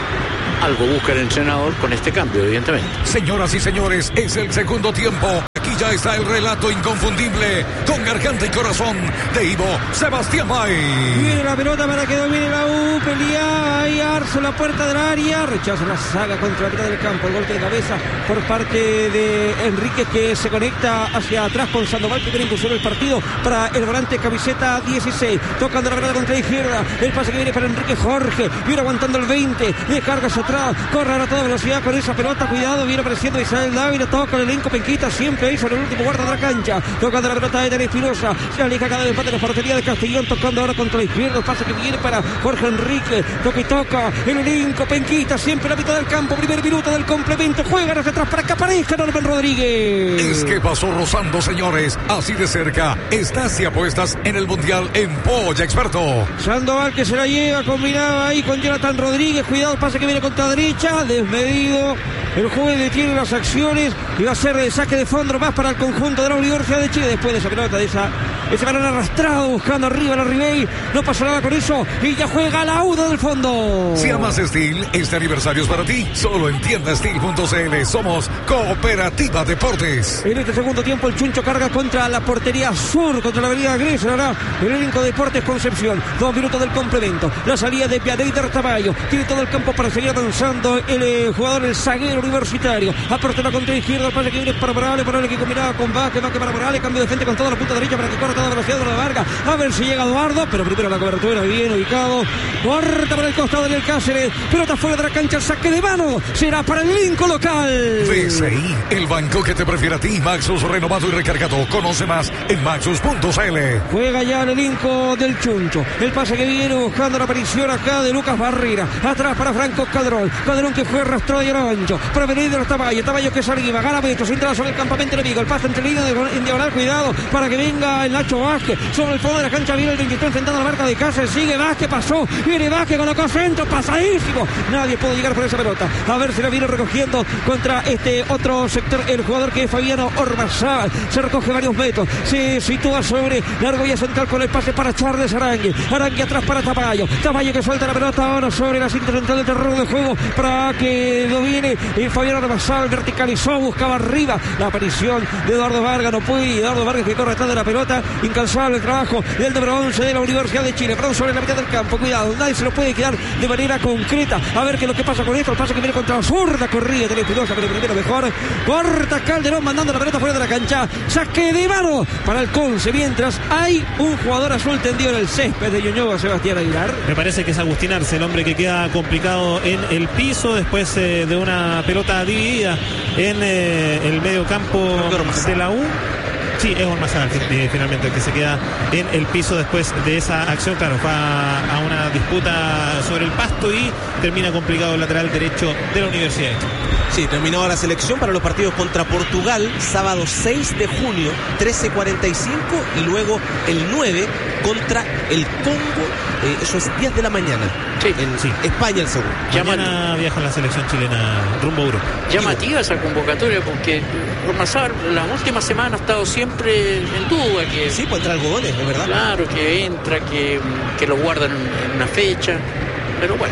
Speaker 4: algo busca el entrenador con este cambio, evidentemente.
Speaker 3: Señoras y señores, es el segundo tiempo. Aquí ya está el relato inconfundible, con garganta y corazón, de Ivo Sebastián May.
Speaker 1: Viene la pelota para que domine la U, pelea ahí Arzo, la puerta del área, rechaza la saga contra la mitad del campo, el golpe de cabeza por parte de Enrique, que se conecta hacia atrás con Sandoval, que quiere impulsar el partido para el volante camiseta dieciséis, tocando la pelota contra la izquierda, el pase que viene para Enrique Jorge, viene aguantando el veinte, descarga hacia atrás, corre a toda velocidad con esa pelota, cuidado, viene apareciendo Isabel Dávila, toca el elenco Penquita, siempre ahí sobre el último guarda de la cancha, tocando la pelota de Daniel Espinosa, se aleja cada empate de la portería de Castellón, tocando ahora contra la izquierda, el pase que viene para Jorge Enrique, toca y toca, el elenco Penquita, siempre a la mitad del campo, primer minuto del complemento, juegan hacia atrás para que aparezca Norman Rodríguez.
Speaker 3: Es que pasó rozando, señores, así de cerca, estás y apuestas en el Mundial en Polla Experto.
Speaker 1: Sandoval que se la lleva, combinaba ahí con Jonathan Rodríguez, cuidado el pase que viene contra la derecha, desmedido, el juez detiene las acciones y va a ser el saque de fondo más para el conjunto de la Universidad de Chile, después de esa pelota, de esa ese balón arrastrado, buscando arriba la Ribey, no pasa nada con eso, y ya juega la U del fondo.
Speaker 3: Si amas Steel, este aniversario es para ti, solo en tienda steel punto c l, somos Cooperativa Deportes.
Speaker 1: En este segundo tiempo el Chuncho carga contra la portería sur, contra la avenida Grecia, ahora el elenco de Deportes Concepción, dos minutos del complemento, la salida de Pianeider Tamayo, tiene todo el campo para seguir avanzando el eh, jugador, el zaguero universitario, aporta la contra izquierda, el pase que viene para Morales, Morales que combinaba con Vázquez, Vázquez para Morales, cambio de frente con toda la punta derecha para que corra toda velocidad de la Vargas, a ver si llega Eduardo, pero primero la cobertura, bien ubicado, corta por el costado del Cáceres, pelota fuera de la cancha, saque de mano, será para el Lincoln local.
Speaker 3: B C I, el banco que te prefiere a ti, Maxus renovado y recargado, conoce más en maxus punto c l.
Speaker 1: Juega ya el elenco del Chuncho, el pase que viene buscando la aparición acá de Lucas Barrera, atrás para Franco Cadrón, Cadrón que fue arrastrado y ancho, para venir de los Tamayo, Tamayo que sale y va, gana metros, entra sobre el campamento enemigo, el pase entre líneas en diagonal, cuidado, para que venga el Nacho Vázquez, sobre el fondo de la cancha viene el veintitrés enfrentando a la marca de Cáceres, sigue Vázquez, pasó, viene Vázquez, colocó centro, pasadísimo, nadie pudo llegar por esa pelota, a ver si la viene recogiendo contra este otro sector, el jugador que es Fabiano Ormazábal, se recoge varios metros, se sitúa sobre la argolla central con el pase para Charles Arangui, Arangui atrás para Tamayo, Tamayo que suelta la pelota ahora sobre la cinta central del terreno de juego para que lo viene el Fabiano Ormazábal, verticalizó, buscaba arriba la aparición de Eduardo Vargas, no puede, Eduardo Vargas que corre atrás de la pelota, incansable el trabajo del número once de la Universidad de Chile, perdón, sobre la mitad del campo, cuidado, nadie se lo puede quedar de manera concreta, a ver qué es lo que pasa con esto, el pase que viene contra la zurda, corrida de la Espinosa, pero primero mejor, corta Calderón mandando la pelota fuera de la cancha, saque de mano para el Conce, mientras hay un jugador azul tendido en el césped de Ñuñoa, Sebastián Aguilar.
Speaker 2: Me parece que es Agustín Arce, el hombre que queda complicado en el piso después eh, de una pelota dividida en eh, el medio campo de la U. Sí, es Ormazábal eh, finalmente el que se queda en el piso después de esa acción. Claro, va a una disputa sobre el pasto y termina complicado el lateral derecho de la Universidad.
Speaker 5: Sí, terminó la selección para los partidos contra Portugal, sábado seis de junio, trece cuarenta y cinco, y luego el nueve contra el Congo, eh, eso es diez de la mañana.
Speaker 4: Sí,
Speaker 5: en
Speaker 2: sí.
Speaker 5: España el segundo.
Speaker 2: Mañana viaja la selección chilena rumbo a Europa.
Speaker 4: Llamativa esa convocatoria porque Ormazábal la última semana ha estado siempre en duda. Que,
Speaker 5: sí, puede entrar algodones, es verdad.
Speaker 4: Claro, que entra, que, que lo guardan en una fecha, pero bueno.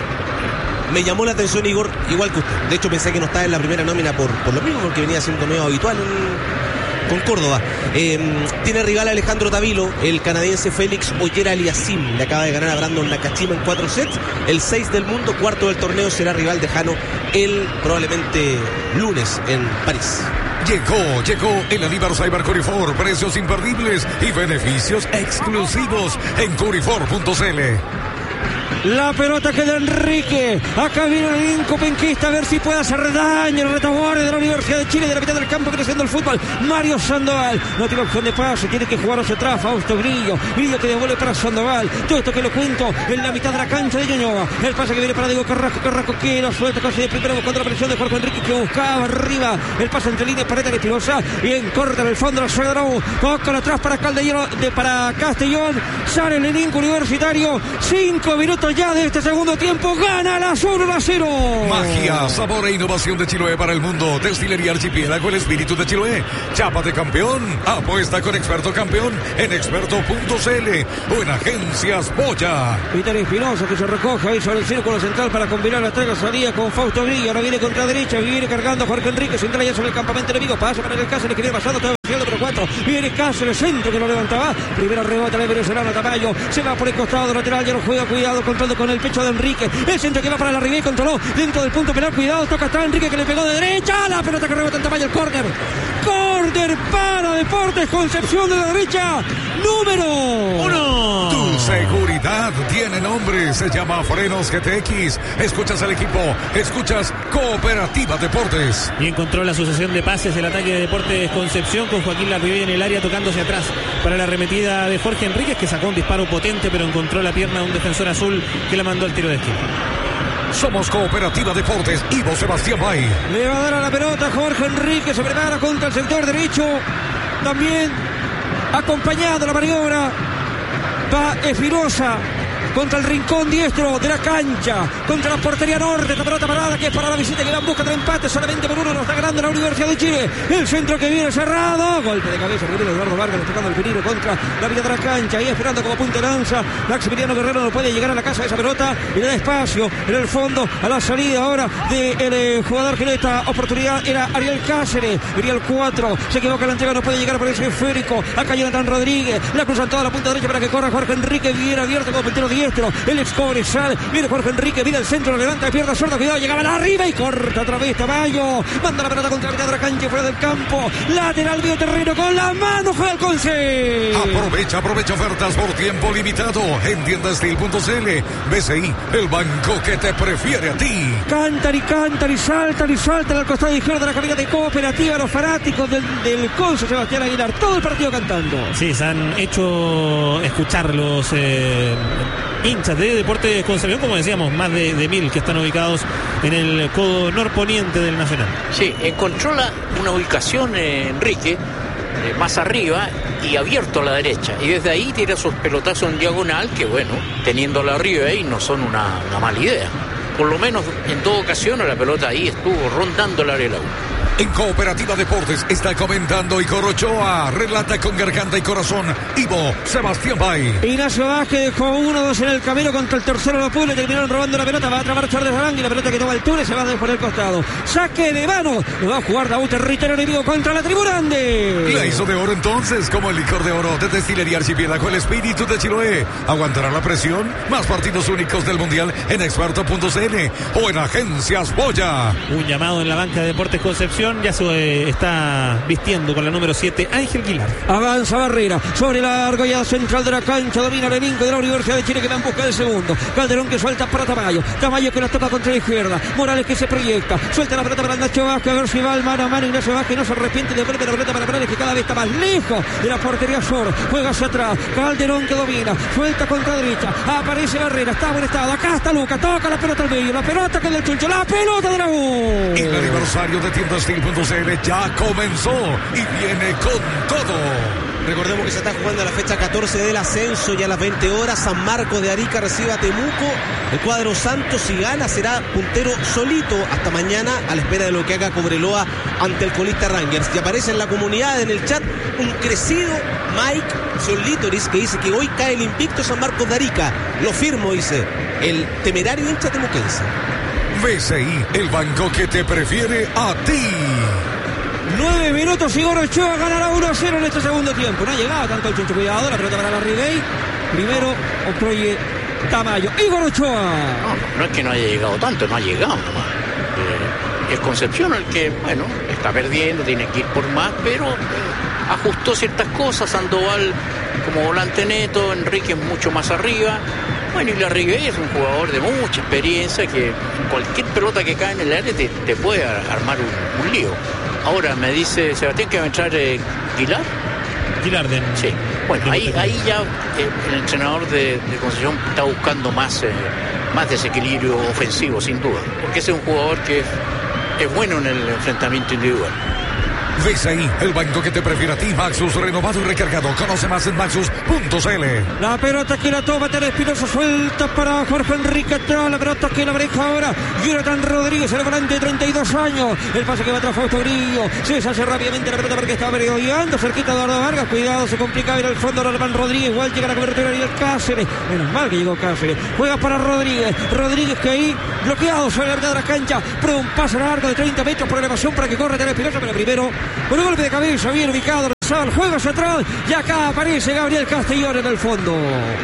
Speaker 5: Me llamó la atención Igor, igual que usted. De hecho pensé que no estaba en la primera nómina por, por lo mismo, porque venía siendo medio habitual en, con Córdoba. Eh, tiene rival a Alejandro Tavilo, el canadiense Félix Ollera Aliasim. Le acaba de ganar a Brandon Nakashima en cuatro sets. El seis del mundo, cuarto del torneo, será rival de Jano el probablemente lunes en París.
Speaker 3: Llegó, llegó el Aníbal Cyber Curifor. Precios imperdibles y beneficios exclusivos en curifor punto cl.
Speaker 1: La pelota queda Enrique. Acá viene el elenco penquista a ver si puede hacer daño. El retaguardia de la Universidad de Chile, de la mitad del campo, creciendo el fútbol. Mario Sandoval no tiene opción de pase, tiene que jugar hacia atrás. Fausto Grillo, Grillo que devuelve para Sandoval. Todo esto que lo cuento en la mitad de la cancha de Ñuñoa. El pase que viene para Diego Carrasco. Carrasco que lo suelta casi de primero buscando la presión de Jorge Enrique, que buscaba arriba. El pase entre líneas, Paredes de Espinosa. Y en corta en el fondo la Cedrón. Toca atrás para Caldeiro, de, para Castellón. Sale el elenco universitario. Cinco minutos ya de este segundo tiempo. Gana la uno a cero.
Speaker 3: Magia, sabor e innovación de Chiloé para el mundo. Destilería Archipiélago, el espíritu de Chiloé. Chapa de campeón. Apuesta con Experto Campeón en experto punto cl o en Agencias Boya.
Speaker 1: Peter Espinosa que se recoge ahí sobre el círculo central para combinar la entrega salida con Fausto Grillo. Ahora viene contra derecha, viene cargando Jorge Enrique. Se entra ya sobre el campamento enemigo. Pasa para el Cáceres que viene pasando todo el número cuatro. Viene Cáceres, centro que lo levantaba. Primero rebota el venezolano Tamayo. Se va por el costado lateral. Ya no juega, cuidado, control con el pecho de Enrique. El centro que va para la Ribey, controló dentro del punto penal. Cuidado, toca hasta Enrique que le pegó de derecha. La pelota que rebota en Tamayo, el córner. Córner para Deportes Concepción de la derecha. Número uno.
Speaker 3: Tu seguridad tiene nombre. Se llama Frenos G T X. Escuchas al equipo. Escuchas Cooperativa Deportes.
Speaker 2: Y encontró la sucesión de pases el ataque de Deportes Concepción con Joaquín Larribey en el área tocándose atrás para la arremetida de Jorge Enríquez, que sacó un disparo potente pero encontró la pierna de un defensor azul que la mandó al tiro de esquina.
Speaker 3: Somos Cooperativa Deportes. Ivo Sebastián Bay.
Speaker 1: Le va a dar a la pelota Jorge Enrique. Se prepara contra el sector derecho. También acompañado la maniobra va Espinosa contra el rincón diestro de la cancha, contra la portería norte. Esta pelota parada que es para la visita que va en busca del empate. Solamente por uno lo está ganando la Universidad de Chile. El centro que viene cerrado. Golpe de cabeza primero Eduardo Vargas tocando el peligro contra la vía de la cancha. Y esperando como punta de lanza. Maximiliano Guerrero no puede llegar a la casa de esa pelota. Y le da espacio en el fondo a la salida ahora del de jugador que en esta oportunidad era Ariel Cáceres. Iría el cuatro. Se equivoca la entrega, no puede llegar por ese esférico. Acá Jonathan Rodríguez. La cruzan toda la punta derecha para que corra Jorge Enrique. Viene abierto como puntero diestro. El ex Cobresal. Viene Jorge Enrique. Viene el centro. Lo levanta de pierna sorda. Cuidado. Llegaba arriba y corta otra vez Tamayo. Manda la pelota contra la mitad de la cancha fuera del campo. Lateral medio terreno con la mano. Juega el Conce.
Speaker 3: Aprovecha, aprovecha ofertas por tiempo limitado en tienda steel punto cl. B C I, el banco que te prefiere a ti.
Speaker 1: Cantan y cantan y saltan y saltan al costado izquierdo de la cabina de Cooperativa. Los fanáticos del, del Conce Sebastián Aguilar. Todo el partido cantando.
Speaker 2: Sí, se han hecho escuchar los eh, hinchas de Deportes Concepción, como decíamos, más de, de mil que están ubicados en el codo norponiente del Nacional.
Speaker 4: Sí, encontró la, una ubicación eh, Enrique eh, más arriba y abierto a la derecha, y desde ahí tira sus pelotazos en diagonal que, bueno, teniéndola arriba ahí no son una, una mala idea. Por lo menos en toda ocasión la pelota ahí estuvo rondando el área de la U.
Speaker 3: En Cooperativa Deportes está comentando Igor Ochoa. Relata con garganta y corazón Ivo Sebastián Bay.
Speaker 1: Ignacio Vázquez dejó uno dos en el camino contra el tercero de Puebla. Terminaron robando la pelota. Va a trabar Charles Arangui. La pelota que toma altura y se va a por el costado. Saque de mano. Lo va a jugar Daú territorio enemigo contra la tribuna Ande.
Speaker 3: La hizo de oro entonces, como el licor de oro de Destilería Archipiélago, el espíritu de Chiloé. Aguantará la presión. Más partidos únicos del Mundial en experto punto cl o en Agencias Boya.
Speaker 2: Un llamado en la banca de Deportes Concepción. Ya se eh, está vistiendo con la número siete, Ángel Guilar.
Speaker 1: Avanza Barrera sobre la argolla central de la cancha. Domina el elenco de la Universidad de Chile que va en busca del segundo. Calderón que suelta para Tamayo. Tamayo que la toca contra la izquierda. Morales que se proyecta. Suelta la pelota para Nacho Vázquez. A ver si va el mano a mano. Ignacio Vázquez no se arrepiente. Devuelve la pelota para Morales que cada vez está más lejos de la portería sur. Juega hacia atrás. Calderón que domina. Suelta contra derecha. Aparece Barrera. Está buen estado. Acá está Luca. Toca la pelota al medio. La pelota que es del Chuncho. La pelota de la U.
Speaker 3: El aniversario de tienda steel punto cl ya comenzó y viene con todo.
Speaker 5: Recordemos que se está jugando la fecha catorce del ascenso. Ya a las veinte horas San Marcos de Arica recibe a Temuco. El cuadro Santos, si gana, será puntero solito hasta mañana, a la espera de lo que haga Cobreloa ante el colista Rangers. Y aparece en la comunidad, en el chat, un crecido Mike Solitoris que dice que hoy cae el invicto San Marcos de Arica. Lo firmo, dice el temerario hincha temuquense.
Speaker 3: B C I, el banco que te prefiere a ti.
Speaker 1: Nueve minutos y Igor Ochoa ganará uno a cero en este segundo tiempo. No ha llegado tanto el Chuncho. Cuidado, la pelota para la Ribey. Primero Octroye Tamayo. Igor Ochoa.
Speaker 4: No, no es que no haya llegado tanto, no ha llegado nomás. Eh, es Concepción el que, bueno, está perdiendo, tiene que ir por más, pero eh, ajustó ciertas cosas. Sandoval como volante neto, Enrique mucho más arriba. Bueno, y Larribey es un jugador de mucha experiencia que cualquier pelota que cae en el área te, te puede armar un, un lío. Ahora me dice Sebastián que va a entrar eh, Guilar.
Speaker 2: Guilarden.
Speaker 4: Sí. Bueno, ahí, ahí ya eh, el entrenador de, de Concepción está buscando más, eh, más desequilibrio ofensivo, sin duda. Porque ese es un jugador que es, es bueno en el enfrentamiento individual.
Speaker 3: ¿Ves ahí el banco que te prefiere a ti? Maxus, renovado y recargado. Conoce más en maxus punto c l.
Speaker 1: La pelota que la toma Tere Espinosa, suelta para Jorge Enrique atrás. La pelota que la breja ahora Jonathan Rodríguez, el volante de treinta y dos años. El pase que va atrás Fausto Grillo. Se deshace rápidamente la pelota porque estaba merodeando cerquita de Eduardo Vargas. Cuidado, se complica ver al fondo Norman Rodríguez. Igual llega la cobertura y el Cáceres. Menos mal que llegó Cáceres. Juega para Rodríguez. Rodríguez que ahí bloqueado sobre la mitad de la cancha. Prueba un pase largo de treinta metros por elevación para que corre Tere Espinosa, pero primero con un golpe de cabeza bien ubicado, el juego hacia atrás y acá aparece Gabriel Castellón en el fondo.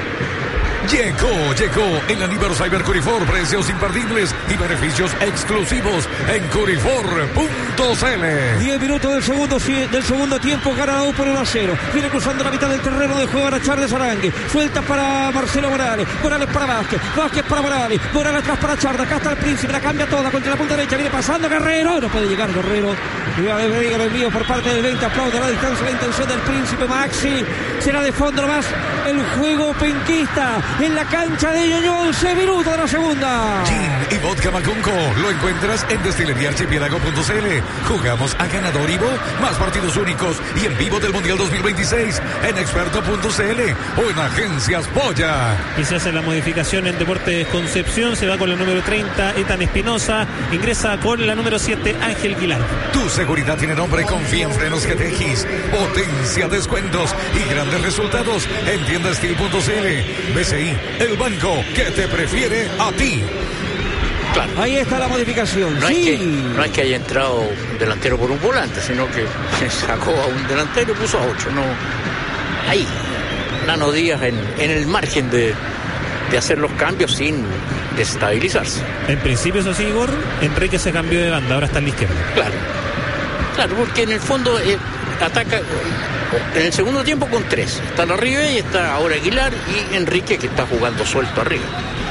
Speaker 3: Llegó, llegó el aniversario Cyber Curifor, precios imperdibles y beneficios exclusivos en curifor punto c l.
Speaker 1: diez minutos del segundo, del segundo tiempo, ganado por uno a cero. Viene cruzando la mitad del terreno de juego a Charles Arangue. Suelta para Marcelo Morales. Morales para Vázquez. Vázquez para Morales. Morales atrás para Charda. Acá está el Príncipe. La cambia toda contra la punta derecha. Viene pasando Guerrero. No puede llegar Guerrero. Diga el envío por parte del veinte. Aplaude a la distancia la intención del Príncipe Maxi. Será de fondo nomás el juego penquista en la cancha de Ñoño. once minutos de la segunda.
Speaker 3: Gin y vodka Macunco lo encuentras en destilería archipiélago punto c l. Jugamos a ganador Ivo, más partidos únicos y en vivo del Mundial dos mil veintiséis en experto punto c l o en Agencias Polla.
Speaker 2: Y se hace la modificación en Deportes Concepción. Se va con el número treinta, Ethan Espinosa. Ingresa con la número siete, Ángel Guilar.
Speaker 3: Tu seguridad tiene nombre. Confía en Frenos G T X. Potencia, descuentos y grandes resultados en tienda steel punto c l. B C I, el banco que te prefiere a ti.
Speaker 4: Claro.
Speaker 1: Ahí está la modificación.
Speaker 4: No,
Speaker 1: sí.
Speaker 4: es que, no es que haya entrado un delantero por un volante, sino que sacó a un delantero y puso a otro. No. Ahí, Nano Díaz en, en el margen de, de hacer los cambios sin desestabilizarse.
Speaker 2: En principio, eso sí, Igor, Enrique se cambió de banda, ahora está en la izquierda.
Speaker 4: Claro. Claro, porque en el fondo eh, ataca en el segundo tiempo con tres. Está Larribey y está ahora Aguilar y Enrique, que está jugando suelto arriba.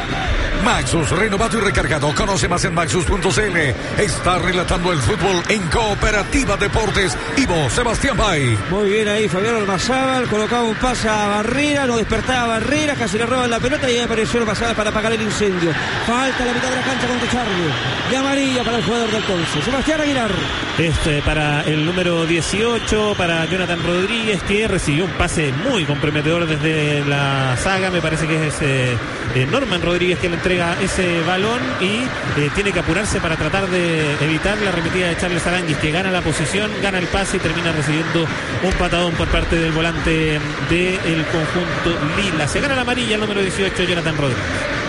Speaker 3: Maxus, renovado y recargado. Conoce más en maxus punto c l. Está relatando el fútbol en Cooperativa Deportes. Ivo Sebastián Bay.
Speaker 1: Muy bien ahí Fabián Ormazábal. Colocaba un pase a Barrera. No despertaba Barrera. Casi le roban la pelota y ahí apareció Ormazábal para apagar el incendio. Falta la mitad de la cancha contra Charlie. Y amarilla para el jugador del Conce. Sebastián Aguilar.
Speaker 2: Este para el número dieciocho, para Jonathan Rodríguez, que recibió un pase muy comprometedor desde la saga. Me parece que es eh, eh, Norman Rodríguez que le entrega ese balón y eh, tiene que apurarse para tratar de evitar la arremetida de Charles Aranguis, que gana la posición, gana el pase y termina recibiendo un patadón por parte del volante del conjunto lila. Se gana la amarilla el número dieciocho, Jonathan Rodríguez.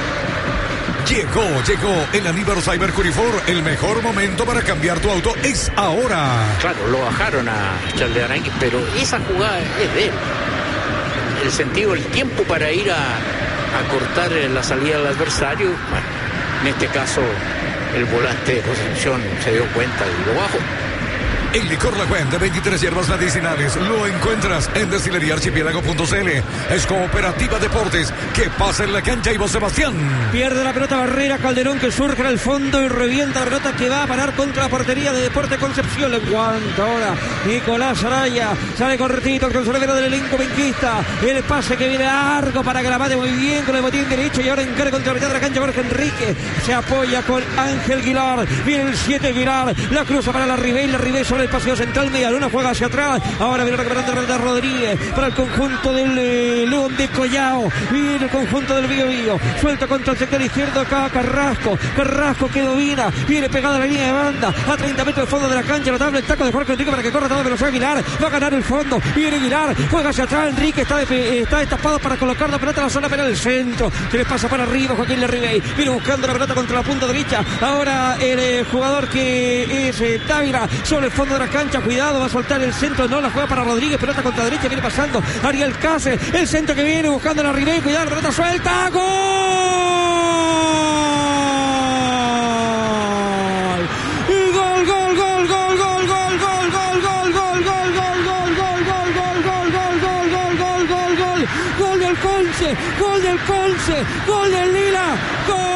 Speaker 3: Llegó, llegó el aniversario Cyber Curifor. El mejor momento para cambiar tu auto es ahora.
Speaker 4: Claro, lo bajaron a Charles Aranguis, pero esa jugada es de él. El sentido, el tiempo para ir a a cortar la salida del adversario. Bueno, en este caso el volante de Concepción se dio cuenta y lo bajó.
Speaker 3: El licor La Fuente de veintitrés hierbas medicinales lo encuentras en destilería archipiélago punto c l. Es Cooperativa Deportes. Que pasa en la cancha Ivo Sebastián.
Speaker 1: Pierde la pelota Barrera. Calderón que surge al fondo y revienta la pelota que va a parar contra la portería de Deportes Concepción. Le aguanta ahora Nicolás Araya. Sale cortito el consolidero del elenco benquista. El pase que viene largo para que la mate muy bien con el botín derecho y ahora encarga contra la mitad de la cancha Jorge Enrique. Se apoya con Ángel Guilar. Viene el siete Guilar. La cruza para la Ribey. La Ribey sobre el paseo central, media luna, juega hacia atrás. Ahora viene recuperando la Rodríguez para el conjunto del eh, León de Collao. Viene el conjunto del Bío Bío. Suelta contra el sector izquierdo acá Carrasco. Carrasco que domina. Viene pegada a la línea de banda. A treinta metros del fondo de la cancha. Notable el taco de Jorge Enrique para que corra toda velocidad. Aguilar va a ganar el fondo. Viene Aguilar. Juega hacia atrás. Enrique está, de, está destapado para colocar la pelota en la zona penal del centro. Se le pasa para arriba Joaquín Larribey. Viene buscando la pelota contra la punta derecha. Ahora el eh, jugador que es eh, Távila sobre el fondo de la cancha. Cuidado, va a soltar el centro. No la juega para Rodríguez. Pelota contra derecha. Viene pasando Ariel Cáceres. El centro que viene buscando la Ribey. Cuidado, la pelota suelta. ¡Gol! ¡Gol! gol del Conce, gol del Conce, gol del Lila, gol.